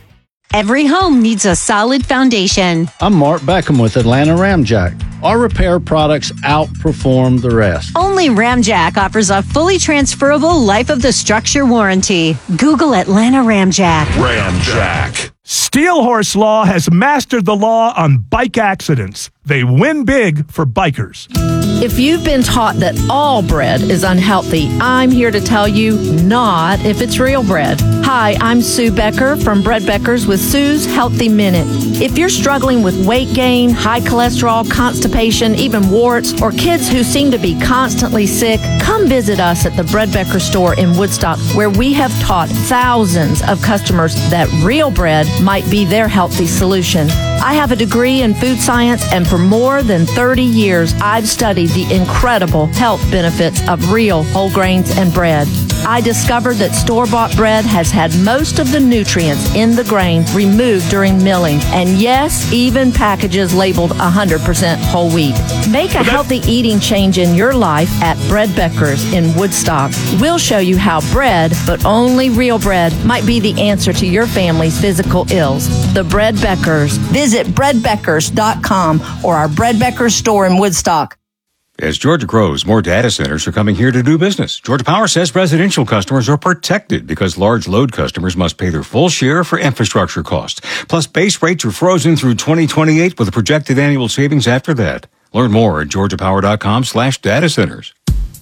Every home needs a solid foundation. I'm Mark Beckham with Atlanta Ramjack. Our repair products outperform the rest. Only Ramjack offers a fully transferable life of the structure warranty. Google Atlanta Ramjack. Ramjack. Steel Horse Law has mastered the law on bike accidents. They win big for bikers. If you've been taught that all bread is unhealthy, I'm here to tell you not if it's real bread. Hi, I'm Sue Becker from Bread Beckers with Sue's Healthy Minute. If you're struggling with weight gain, high cholesterol, constipation, even warts, or kids who seem to be constantly sick, come visit us at the Bread Becker store in Woodstock, where we have taught thousands of customers that real bread might be their healthy solution. I have a degree in food science, and for more than thirty years, I've studied the incredible health benefits of real whole grains and bread. I discovered that store-bought bread has had most of the nutrients in the grain removed during milling, and yes, even packages labeled one hundred percent whole wheat. Make a healthy eating change in your life at Bread Beckers in Woodstock. We'll show you how bread, but only real bread, might be the answer to your family's physical ills. The Bread Beckers. Visit bread beckers dot com or our Bread Beckers store in Woodstock. As Georgia grows, more data centers are coming here to do business. Georgia Power says residential customers are protected because large load customers must pay their full share for infrastructure costs. Plus, base rates are frozen through twenty twenty-eight with a projected annual savings after that. Learn more at georgia power dot com slash data centers.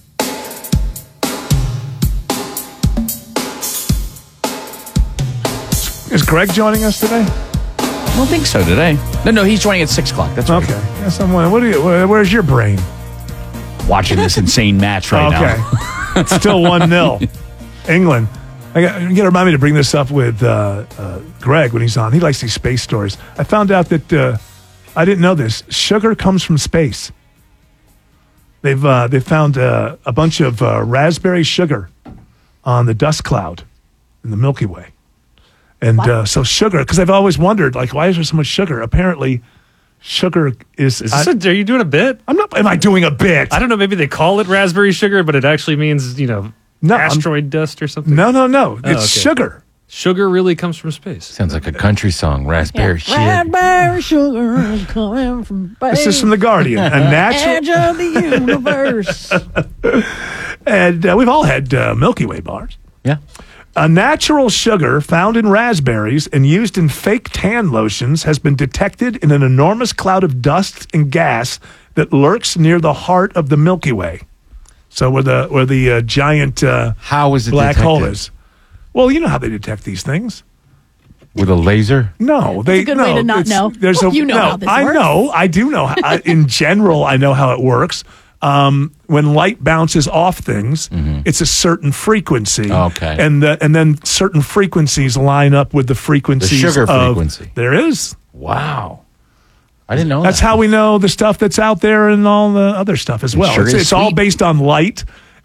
Is Greg joining us today? I don't think so today. No, no, he's joining at six o'clock. That's okay. Yes, I'm, what do you, where's your brain? Watching this insane match right okay. now. It's still one nil. England. I got, you got to remind me to bring this up with uh, uh, Greg when he's on. He likes these space stories. I found out that, uh, I didn't know this, sugar comes from space. They've uh, they found uh, a bunch of uh, raspberry sugar on the dust cloud in the Milky Way. And uh, so sugar, because I've always wondered, like, why is there so much sugar? Apparently, sugar is... is this a, are you doing a bit? I'm not... Am I doing a bit? I don't know. Maybe they call it raspberry sugar, but it actually means, you know, no, asteroid I'm, dust or something? No, no, no. Oh, it's okay. sugar. Sugar really comes from space. Sounds like a country song, raspberry shit. Raspberry sugar is coming from space. This is from The Guardian. A natural... Edge of the universe. And uh, we've all had uh, Milky Way bars. Yeah. A natural sugar found in raspberries and used in fake tan lotions has been detected in an enormous cloud of dust and gas that lurks near the heart of the Milky Way. So where the where the uh, giant uh, how is it black detected? hole is. Well, you know how they detect these things. With a laser? No, they. That's a good no, way to not it's- know. There's Well, a, you know no, how this I works. know. I do know. I, in general, I know how it works. Um, when light bounces off things, Mm-hmm. it's a certain frequency. Okay. And the, and then certain frequencies line up with the frequencies The sugar of, frequency. There is. Wow. I didn't know That's that. how we know the stuff that's out there and all the other stuff as well. Sugar It's, is it's all sweet. based on light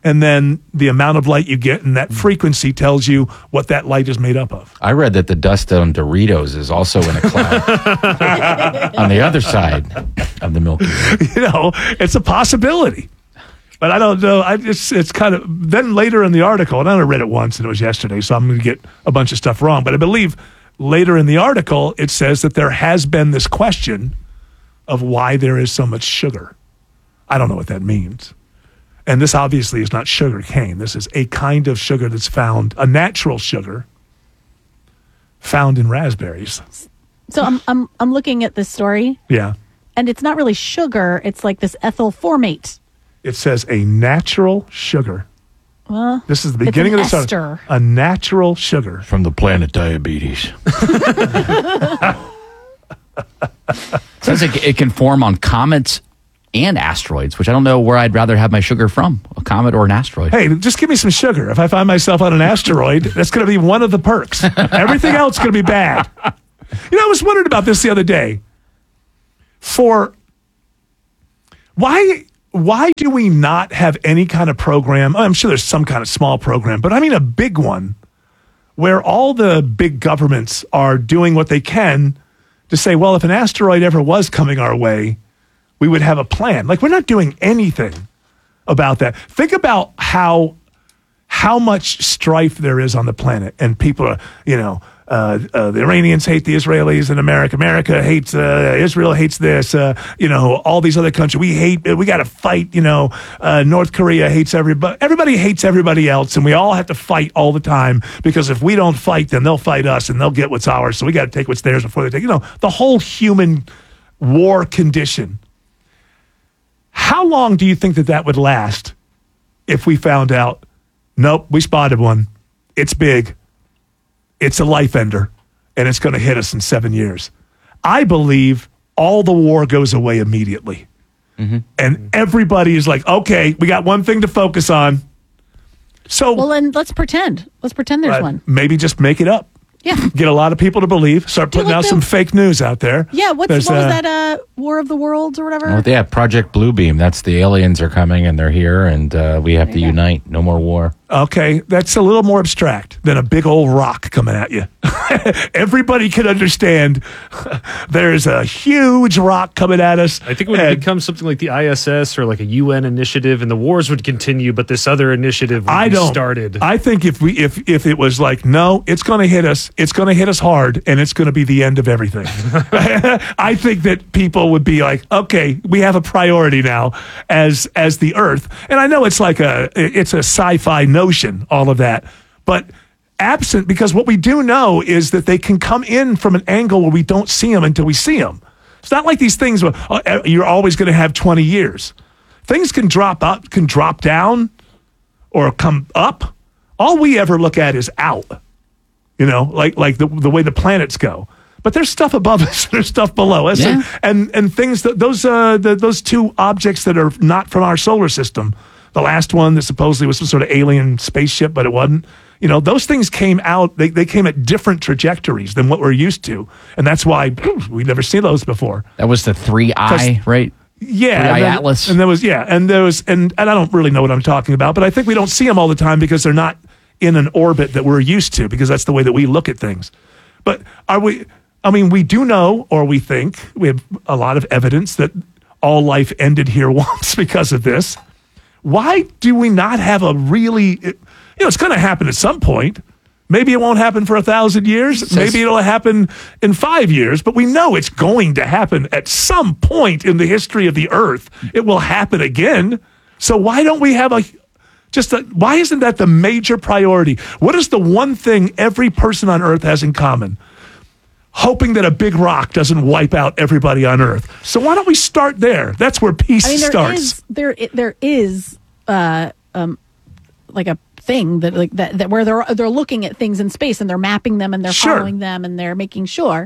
and then the amount of light you get, and that frequency tells you what that light is made up of. I read that the dust on Doritos is also in a cloud on the other side of the Milky Way. You know, it's a possibility. But I don't know. I, it's it's kind of, then later in the article, and I only read it once, and it was yesterday, so I'm going to get a bunch of stuff wrong. But I believe later in the article, it says that there has been this question of why there is so much sugar. I don't know what that means. And this obviously is not sugar cane. This is a kind of sugar that's found, a natural sugar found in raspberries. So I'm I'm I'm looking at this story, Yeah. and it's not really sugar. It's like this ethyl formate. It says a natural sugar. Well, This is the it's beginning an of the ester. story. A natural sugar. From the planet diabetes. Says it, it can form on comets and asteroids, which I don't know where I'd rather have my sugar from, a comet or an asteroid. Hey, just give me some sugar. If I find myself on an asteroid, that's going to be one of the perks. Everything else is going to be bad. You know, I was wondering about this the other day. For why why do we not have any kind of program? I'm sure there's some kind of small program, but I mean a big one where all the big governments are doing what they can to say, well, if an asteroid ever was coming our way, we would have a plan. Like, we're not doing anything about that. Think about how how much strife there is on the planet, and people are, you know, uh, uh, the Iranians hate the Israelis, and America, America hates uh, Israel, hates this, uh, you know, all these other countries. We hate, we got to fight, you know, uh, North Korea hates everybody. Everybody hates everybody else, and we all have to fight all the time, because if we don't fight, then they'll fight us, and they'll get what's ours. So we got to take what's theirs before they take, you know, the whole human war condition. How long do you think that that would last if we found out, nope, we spotted one. It's big. It's a life ender, and it's going to hit us in seven years. I believe all the war goes away immediately. Mm-hmm. And everybody is like, okay, we got one thing to focus on. So, well, then let's pretend. Let's pretend there's uh, one. Maybe just make it up. Yeah. Get a lot of people to believe. Start putting like out the- some fake news out there. Yeah. What's, There's, what was uh, that? Uh, War of the Worlds or whatever. Well, yeah, Project Bluebeam. That's the aliens are coming and they're here, and uh, we have to unite. No more war. Okay, that's a little more abstract than a big old rock coming at you. Everybody can understand there's a huge rock coming at us. I think it would and become something like the I S S or like a U N initiative, and the wars would continue, but this other initiative would I be don't, started. I think if we if if it was like, no, it's going to hit us, it's going to hit us hard, and it's going to be the end of everything. I think that people would be like, okay, we have a priority now as as the Earth, and I know it's like a it's a sci-fi notion, all of that, but absent, because what we do know is that they can come in from an angle where we don't see them until we see them. It's not like these things where uh, you're always going to have twenty years. Things can drop up, can drop down, or come up. All we ever look at is out, you know, like like the the way the planets go. But there's stuff above us, there's stuff below us, Yeah. and, and and things that those uh the, those two objects that are not from our solar system. The last one that supposedly was some sort of alien spaceship, but it wasn't. You know, those things came out, they, they came at different trajectories than what we're used to. And that's why we never seen those before. That was the three eye, right? Yeah. Three and eye then- atlas. And there was, yeah. And there was, and, and I don't really know what I'm talking about, but I think we don't see them all the time because they're not in an orbit that we're used to, because that's the way that we look at things. But are we, I mean, we do know, or we think, we have a lot of evidence that all life ended here once because of this. Why do we not have a really, you know, it's going to happen at some point. Maybe it won't happen for a thousand years. Says- Maybe it'll happen in five years, but we know it's going to happen at some point in the history of the earth. It will happen again. So why don't we have a, just a, why isn't that the major priority? What is the one thing every person on earth has in common? Hoping that a big rock doesn't wipe out everybody on earth. So why don't we start there? That's where peace I mean, there starts. is there i- there is uh, um, like a thing that like that, that where they're they're looking at things in space and they're mapping them and they're Sure. following them and they're making sure.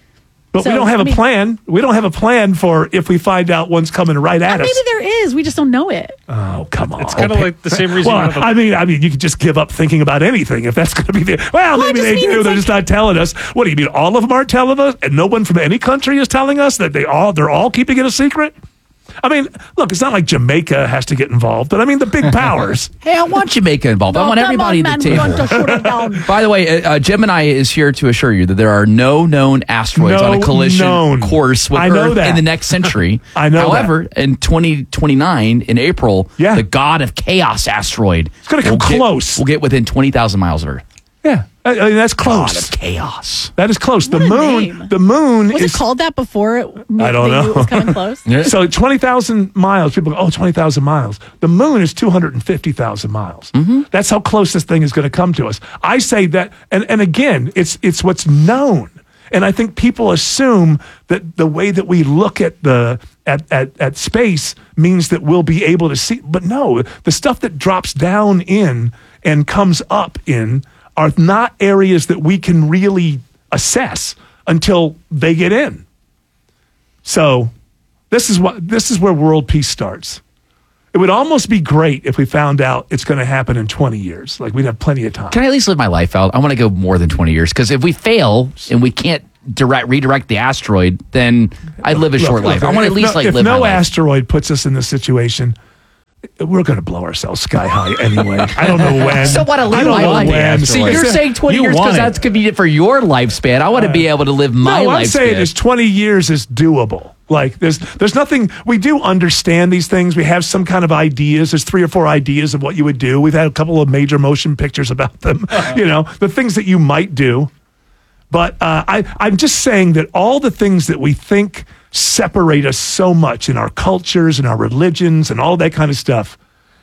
But So, we don't have I a mean- plan. We don't have a plan for if we find out one's coming right at us. Maybe there is. We just don't know it. Oh, come on. It's kind of like the same reason. Well, you have a- I mean, I mean, you could just give up thinking about anything if that's going to be the. Well, Well, I maybe just they mean do. it's They're like- just not telling us. What do you mean? All of them aren't telling us, and no one from any country is telling us that they all they're all keeping it a secret. I mean, look, it's not like Jamaica has to get involved, but I mean the big powers. Hey, I want Jamaica involved. I Oh, want come everybody on, at man, the we table. want to shoot it down. By the way, uh, Gemini is here to assure you that there are no known asteroids No on a collision known. course with I know Earth that. in the next century. I know However, in twenty twenty-nine, in April, Yeah. the God of Chaos asteroid It's gonna come will get- close. will get within twenty thousand miles of Earth. Yeah, I, I mean, that's close. God of Chaos. That is close. What the a moon. name. The moon Was is. it called that before it, I don't they knew know. it was coming close? So twenty thousand miles. People go, oh, twenty thousand miles. The moon is two hundred fifty thousand miles. Mm-hmm. That's how close this thing is going to come to us. I say that, and, and again, it's it's what's known. And I think people assume that the way that we look at the at, at, at space means that we'll be able to see. But no, the stuff that drops down in and comes up in are not areas that we can really assess until they get in. So this is what this is where world peace starts. It would almost be great if we found out it's going to happen in twenty years. Like we'd have plenty of time. Can I at least live my life out? I want to go more than twenty years because if we fail and we can't direct redirect the asteroid, then I'd live a Look, short look, life. I want to if at least no, like if live no my life. asteroid puts us in this situation, we're going to blow ourselves sky high anyway. I don't know when. So want to I live don't my know life. when. See, you're saying twenty You years want because it. that's convenient for your lifespan. I want to be able to live my no, lifespan. I'm saying is twenty years is doable. Like there's there's nothing. We do understand these things. We have some kind of ideas. There's three or four ideas of what you would do. We've had a couple of major motion pictures about them. You know, the things that you might do. But uh, I I'm just saying that all the things that we think separate us so much in our cultures and our religions and all that kind of stuff.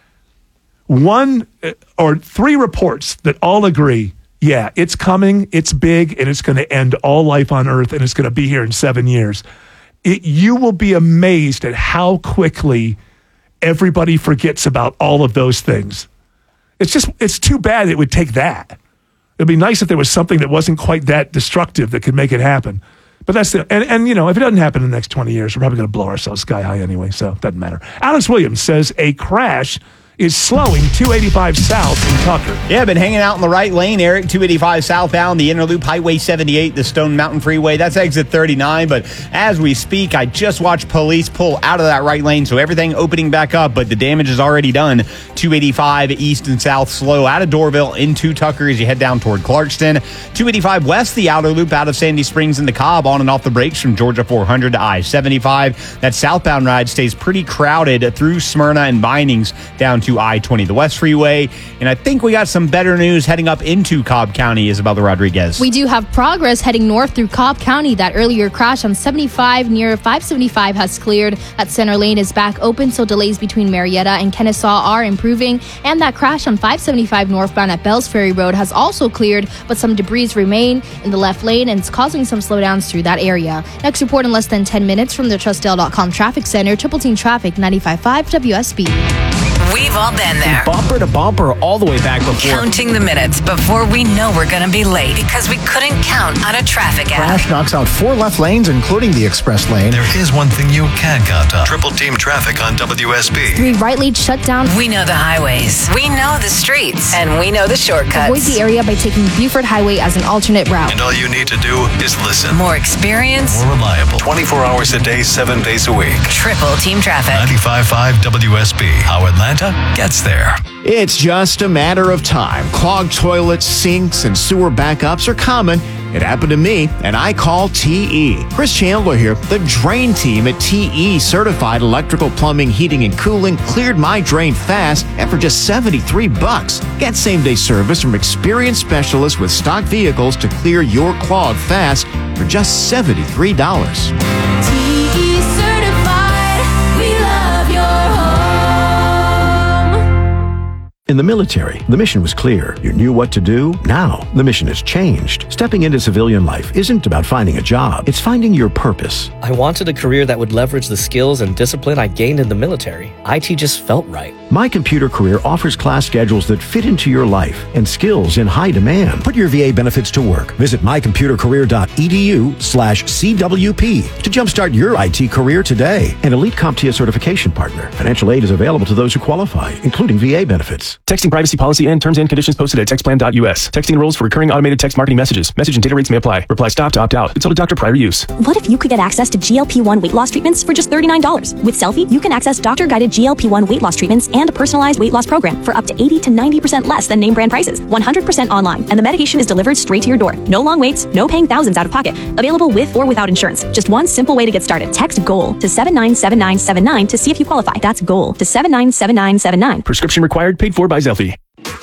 One uh, or three reports that all agree, yeah, it's coming, it's big, and it's going to end all life on Earth, and it's going to be here in seven years. It, you will be amazed at how quickly everybody forgets about all of those things. It's just, it's too bad it would take that. It'd be nice if there was something that wasn't quite that destructive that could make it happen. But that's the, and, and you know, if it doesn't happen in the next twenty years, we're probably going to blow ourselves sky high anyway, so it doesn't matter. Alex Williams says a crash is slowing two eighty-five south in Tucker. Yeah, been hanging out in the right lane, Eric. two eighty-five southbound, the inner loop, Highway seventy-eight, the Stone Mountain Freeway. That's exit thirty-nine. But as we speak, I just watched police pull out of that right lane, so everything opening back up. But the damage is already done. two eighty-five east and south slow out of Doraville into Tucker as you head down toward Clarkston. two eighty-five west, the outer loop out of Sandy Springs into Cobb, on and off the brakes from Georgia four hundred to I seventy-five. That southbound ride stays pretty crowded through Smyrna and Bindings down to I twenty, the West Freeway. And I think we got some better news heading up into Cobb County, Isabella Rodriguez. We do have progress heading north through Cobb County. That earlier crash on seventy-five near five seventy-five has cleared. That center lane is back open, so delays between Marietta and Kennesaw are improving. And that crash on five seventy-five northbound at Bells Ferry Road has also cleared, but some debris remain in the left lane and it's causing some slowdowns through that area. Next report in less than ten minutes from the Trustdale dot com Traffic Center, Triple Team Traffic, ninety-five point five W S B. We've all been there. Bumper to bumper all the way back before. Counting the minutes before we know we're going to be late because we couldn't count on a traffic app. Crash knocks out four left lanes, including the express lane. There is one thing you can count on. Triple Team Traffic on W S B. Three right lanes shut down. We know the highways. We know the streets. And we know the shortcuts. Avoid the area by taking Buford Highway as an alternate route. And all you need to do is listen. More experience. More reliable. twenty-four hours a day, seven days a week. Triple Team Traffic. ninety-five point five W S B. How Atlanta gets there. It's just a matter of time. Clogged toilets, sinks, and sewer backups are common. It happened to me, and I call T E. Chris Chandler here. The drain team at T E Certified Electrical Plumbing, Heating, and Cooling cleared my drain fast and for just seventy-three bucks. Get same-day service from experienced specialists with stock vehicles to clear your clog fast for just seventy-three dollars. T E Certified, we love your home. In the military, the mission was clear. You knew what to do. Now, the mission has changed. Stepping into civilian life isn't about finding a job. It's finding your purpose. I wanted a career that would leverage the skills and discipline I gained in the military. I T just felt right. My Computer Career offers class schedules that fit into your life and skills in high demand. Put your V A benefits to work. Visit mycomputercareer.edu slash CWP to jumpstart your I T career today. An Elite CompTIA certification partner. Financial aid is available to those who qualify, including V A benefits. Texting privacy policy and terms and conditions posted at textplan dot U S. Texting rules for recurring automated text marketing messages. Message and data rates may apply. Reply stop to opt out. Consult a doctor prior to use. What if you could get access to G L P one weight loss treatments for just thirty-nine dollars? With Selfie, you can access doctor-guided G L P one weight loss treatments and a personalized weight loss program for up to eighty to ninety percent less than name brand prices. one hundred percent online, and the medication is delivered straight to your door. No long waits, no paying thousands out of pocket. Available with or without insurance. Just one simple way to get started. Text GOAL to seven nine seven nine seven nine to see if you qualify. That's GOAL to seven nine seven nine seven nine. Prescription required, paid for by Selfie.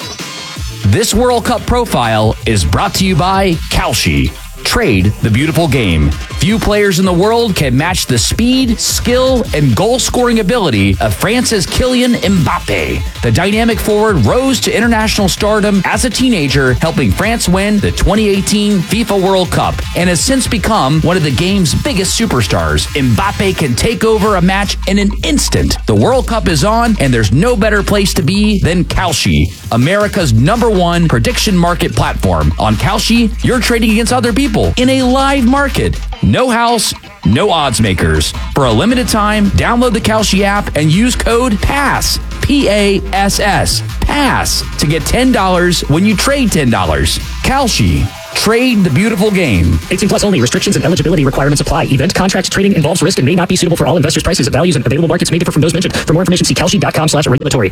This World Cup profile is brought to you by Kalshi. Trade the beautiful game. Few players in the world can match the speed, skill, and goal-scoring ability of France's Kylian Mbappe. The dynamic forward rose to international stardom as a teenager, helping France win the twenty eighteen FIFA World Cup, and has since become one of the game's biggest superstars. Mbappe can take over a match in an instant. The World Cup is on, and there's no better place to be than Kalshi, America's number one prediction market platform. On Kalshi, you're trading against other people in a live market. No house, no odds makers. For a limited time, download the Kalshi app and use code PASS, P A S S, PASS, to get ten dollars when you trade ten dollars. Kalshi. Trade the beautiful game. eighteen plus only. Restrictions and eligibility requirements apply. Event contract trading involves risk and may not be suitable for all investors. Prices, values, and available markets may differ from those mentioned. For more information, see kalshi dot com slash regulatory.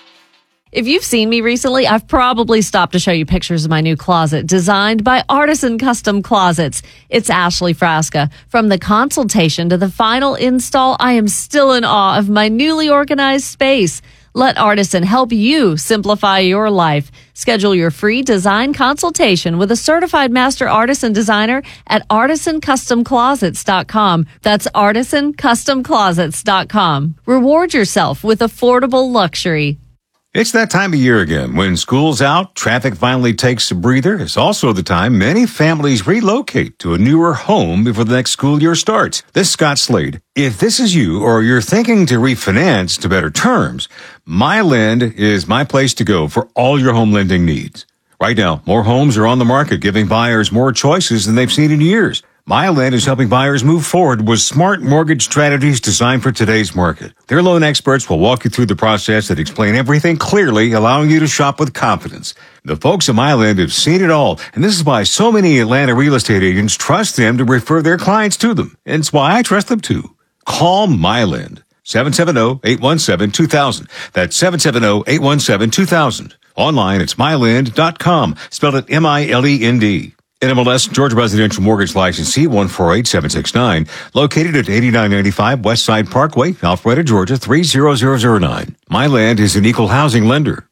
If you've seen me recently, I've probably stopped to show you pictures of my new closet designed by Artisan Custom Closets. It's Ashley Frasca. From the consultation to the final install, I am still in awe of my newly organized space. Let Artisan help you simplify your life. Schedule your free design consultation with a certified master artisan designer at artisan custom closets dot com. That's artisan custom closets dot com. Reward yourself with affordable luxury. It's that time of year again. When school's out, traffic finally takes a breather. It's also the time many families relocate to a newer home before the next school year starts. This is Scott Slade. If this is you or you're thinking to refinance to better terms, MyLend is my place to go for all your home lending needs. Right now, more homes are on the market, giving buyers more choices than they've seen in years. MyLend is helping buyers move forward with smart mortgage strategies designed for today's market. Their loan experts will walk you through the process and explain everything clearly, allowing you to shop with confidence. The folks at MyLend have seen it all, and this is why so many Atlanta real estate agents trust them to refer their clients to them. And it's why I trust them too. Call MyLend. seven seven zero, eight one seven, two thousand. That's seven seven zero, eight one seven, two thousand. Online, it's mylend dot com. Spelled it M I L E N D. N M L S Georgia Residential Mortgage License C one four eight seven six nine, located at eighty-nine ninety-five West Side Parkway, Alpharetta, Georgia three zero zero zero nine. MyLend is an equal housing lender.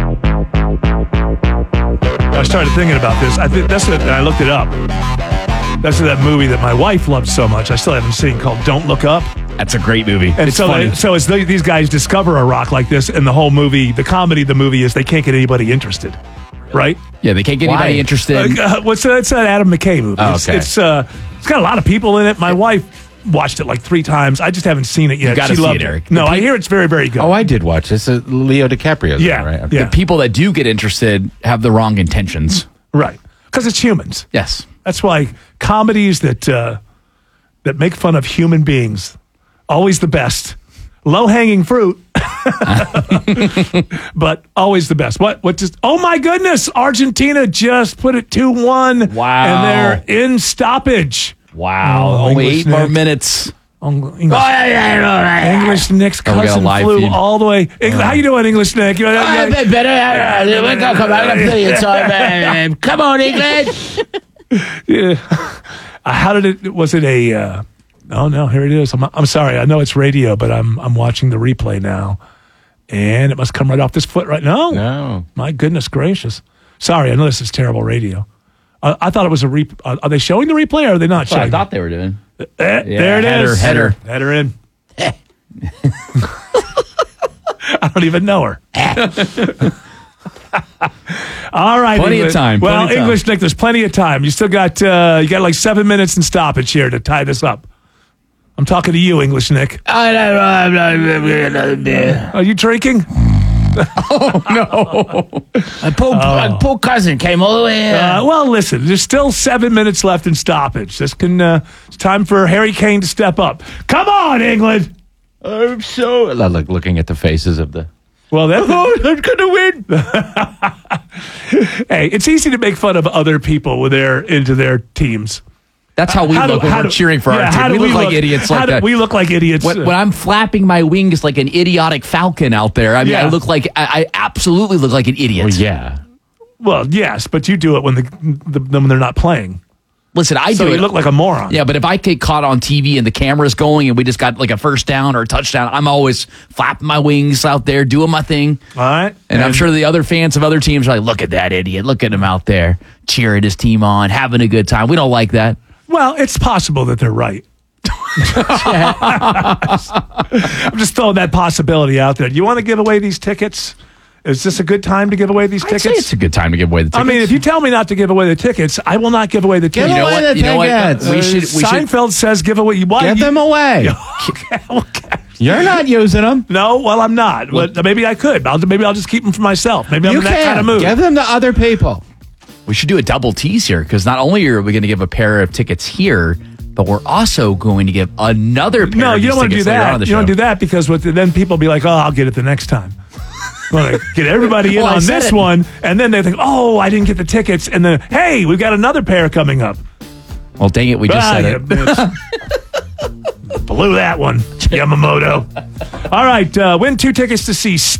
I started thinking about this. I think that's it. I looked it up. That's that movie that my wife loves so much. I still haven't seen, called "Don't Look Up." That's a great movie. And it's so, funny. They, so as they, these guys discover a rock like this, and the whole movie, the comedy of the movie is they can't get anybody interested. Right? Yeah, they can't get Why? anybody interested. Uh, what's that? It's that Adam McKay movie. Oh, it's, okay. it's uh, it's got a lot of people in it. My wife watched it like three times. I just haven't seen it yet. You gotta she see loved it, Eric. No, The I pe- hear it's very, very good. Oh, I did watch this. Uh, Leo DiCaprio. Yeah, right? yeah. The people that do get interested have the wrong intentions. Right. Because it's humans. Yes. That's why comedies that uh, that make fun of human beings, always the best. Low-hanging fruit, but always the best. What? What? Just? Oh my goodness! Argentina just put it two one. Wow! And they're in stoppage. Wow! Oh, Only English eight more Nick. minutes. English, English Nick's Oh, we got a cousin live flew feed. all the way. Eng- How you doing, English Nick? You, Oh, bit better. Come on, come on, England. Yeah. Uh, How did it? Was it a? Uh, oh no! Here it is. I'm, I'm sorry. I know it's radio, but I'm I'm watching the replay now, and it must come right off this foot right now. No, my goodness gracious! Sorry, I know this is terrible radio. Uh, I thought it was a re. Uh, are they showing the replay or are they not That's what showing? I thought they were doing. Eh, there it header, is. header. Header in. I don't even know her. All right, Plenty of English. time, Well, plenty of time. English Nick, there's plenty of time. You still got uh, you got like seven minutes and stoppage here to tie this up. I'm talking to you, English Nick. I don't know. I'm not another beer. Are you drinking? Oh no! My poor, my poor cousin came all the way here. Uh, well, listen, there's still seven minutes left in stoppage. This can. Uh, it's time for Harry Kane to step up. Come on, England. I'm so. Like looking at the faces of the Well, that's oh, I'm gonna win. Hey, it's easy to make fun of other people when they're into their teams. That's how we How do- look when how we're do- cheering for yeah, our how team. do We we look like look- idiots how like do that. we look like idiots? When, when I'm flapping my wings like an idiotic falcon out there, I mean, Yeah. I look like I, I absolutely look like an idiot. Well, yeah. Well, yes, but you do it when the, the when they're not playing. Listen, I So do you it. look like a moron. Yeah, but if I get caught on T V and the camera's going and we just got like a first down or a touchdown, I'm always flapping my wings out there, doing my thing. All right. And, I'm sure the other fans of other teams are like, look at that idiot. Look at him out there cheering his team on, having a good time. We don't like that. Well, it's possible that they're right. I'm just throwing that possibility out there. Do you want to give away these tickets? Is this a good time to give away these I'd tickets? say it's a good time to give away the I tickets. mean, if you tell me not to give away the tickets, I will not give away the Give tickets. away You know what? the You know what? tickets. We should- we should- Seinfeld says give away. Why Give you- them away. okay, okay. You're not using them. No, well, I'm not. But maybe I could. I'll, maybe I'll just keep them for myself. Maybe I'm You in that can. kind of mood. Give them to other people. We should do a double tease here because not only are we going to give a pair of tickets here, but we're also going to give another pair No, of you these don't want to do tickets later on that. in the You don't show. do that because with the, then people will be like, "Oh, I'll get it the next time." Want to get everybody in Well, I on said this it. one, and then they think, "Oh, I didn't get the tickets," and then, "Hey, we've got another pair coming up." Well, dang it, we just Ah, said you it. bitch. Blew that one, Yamamoto. All right, uh, win two tickets to see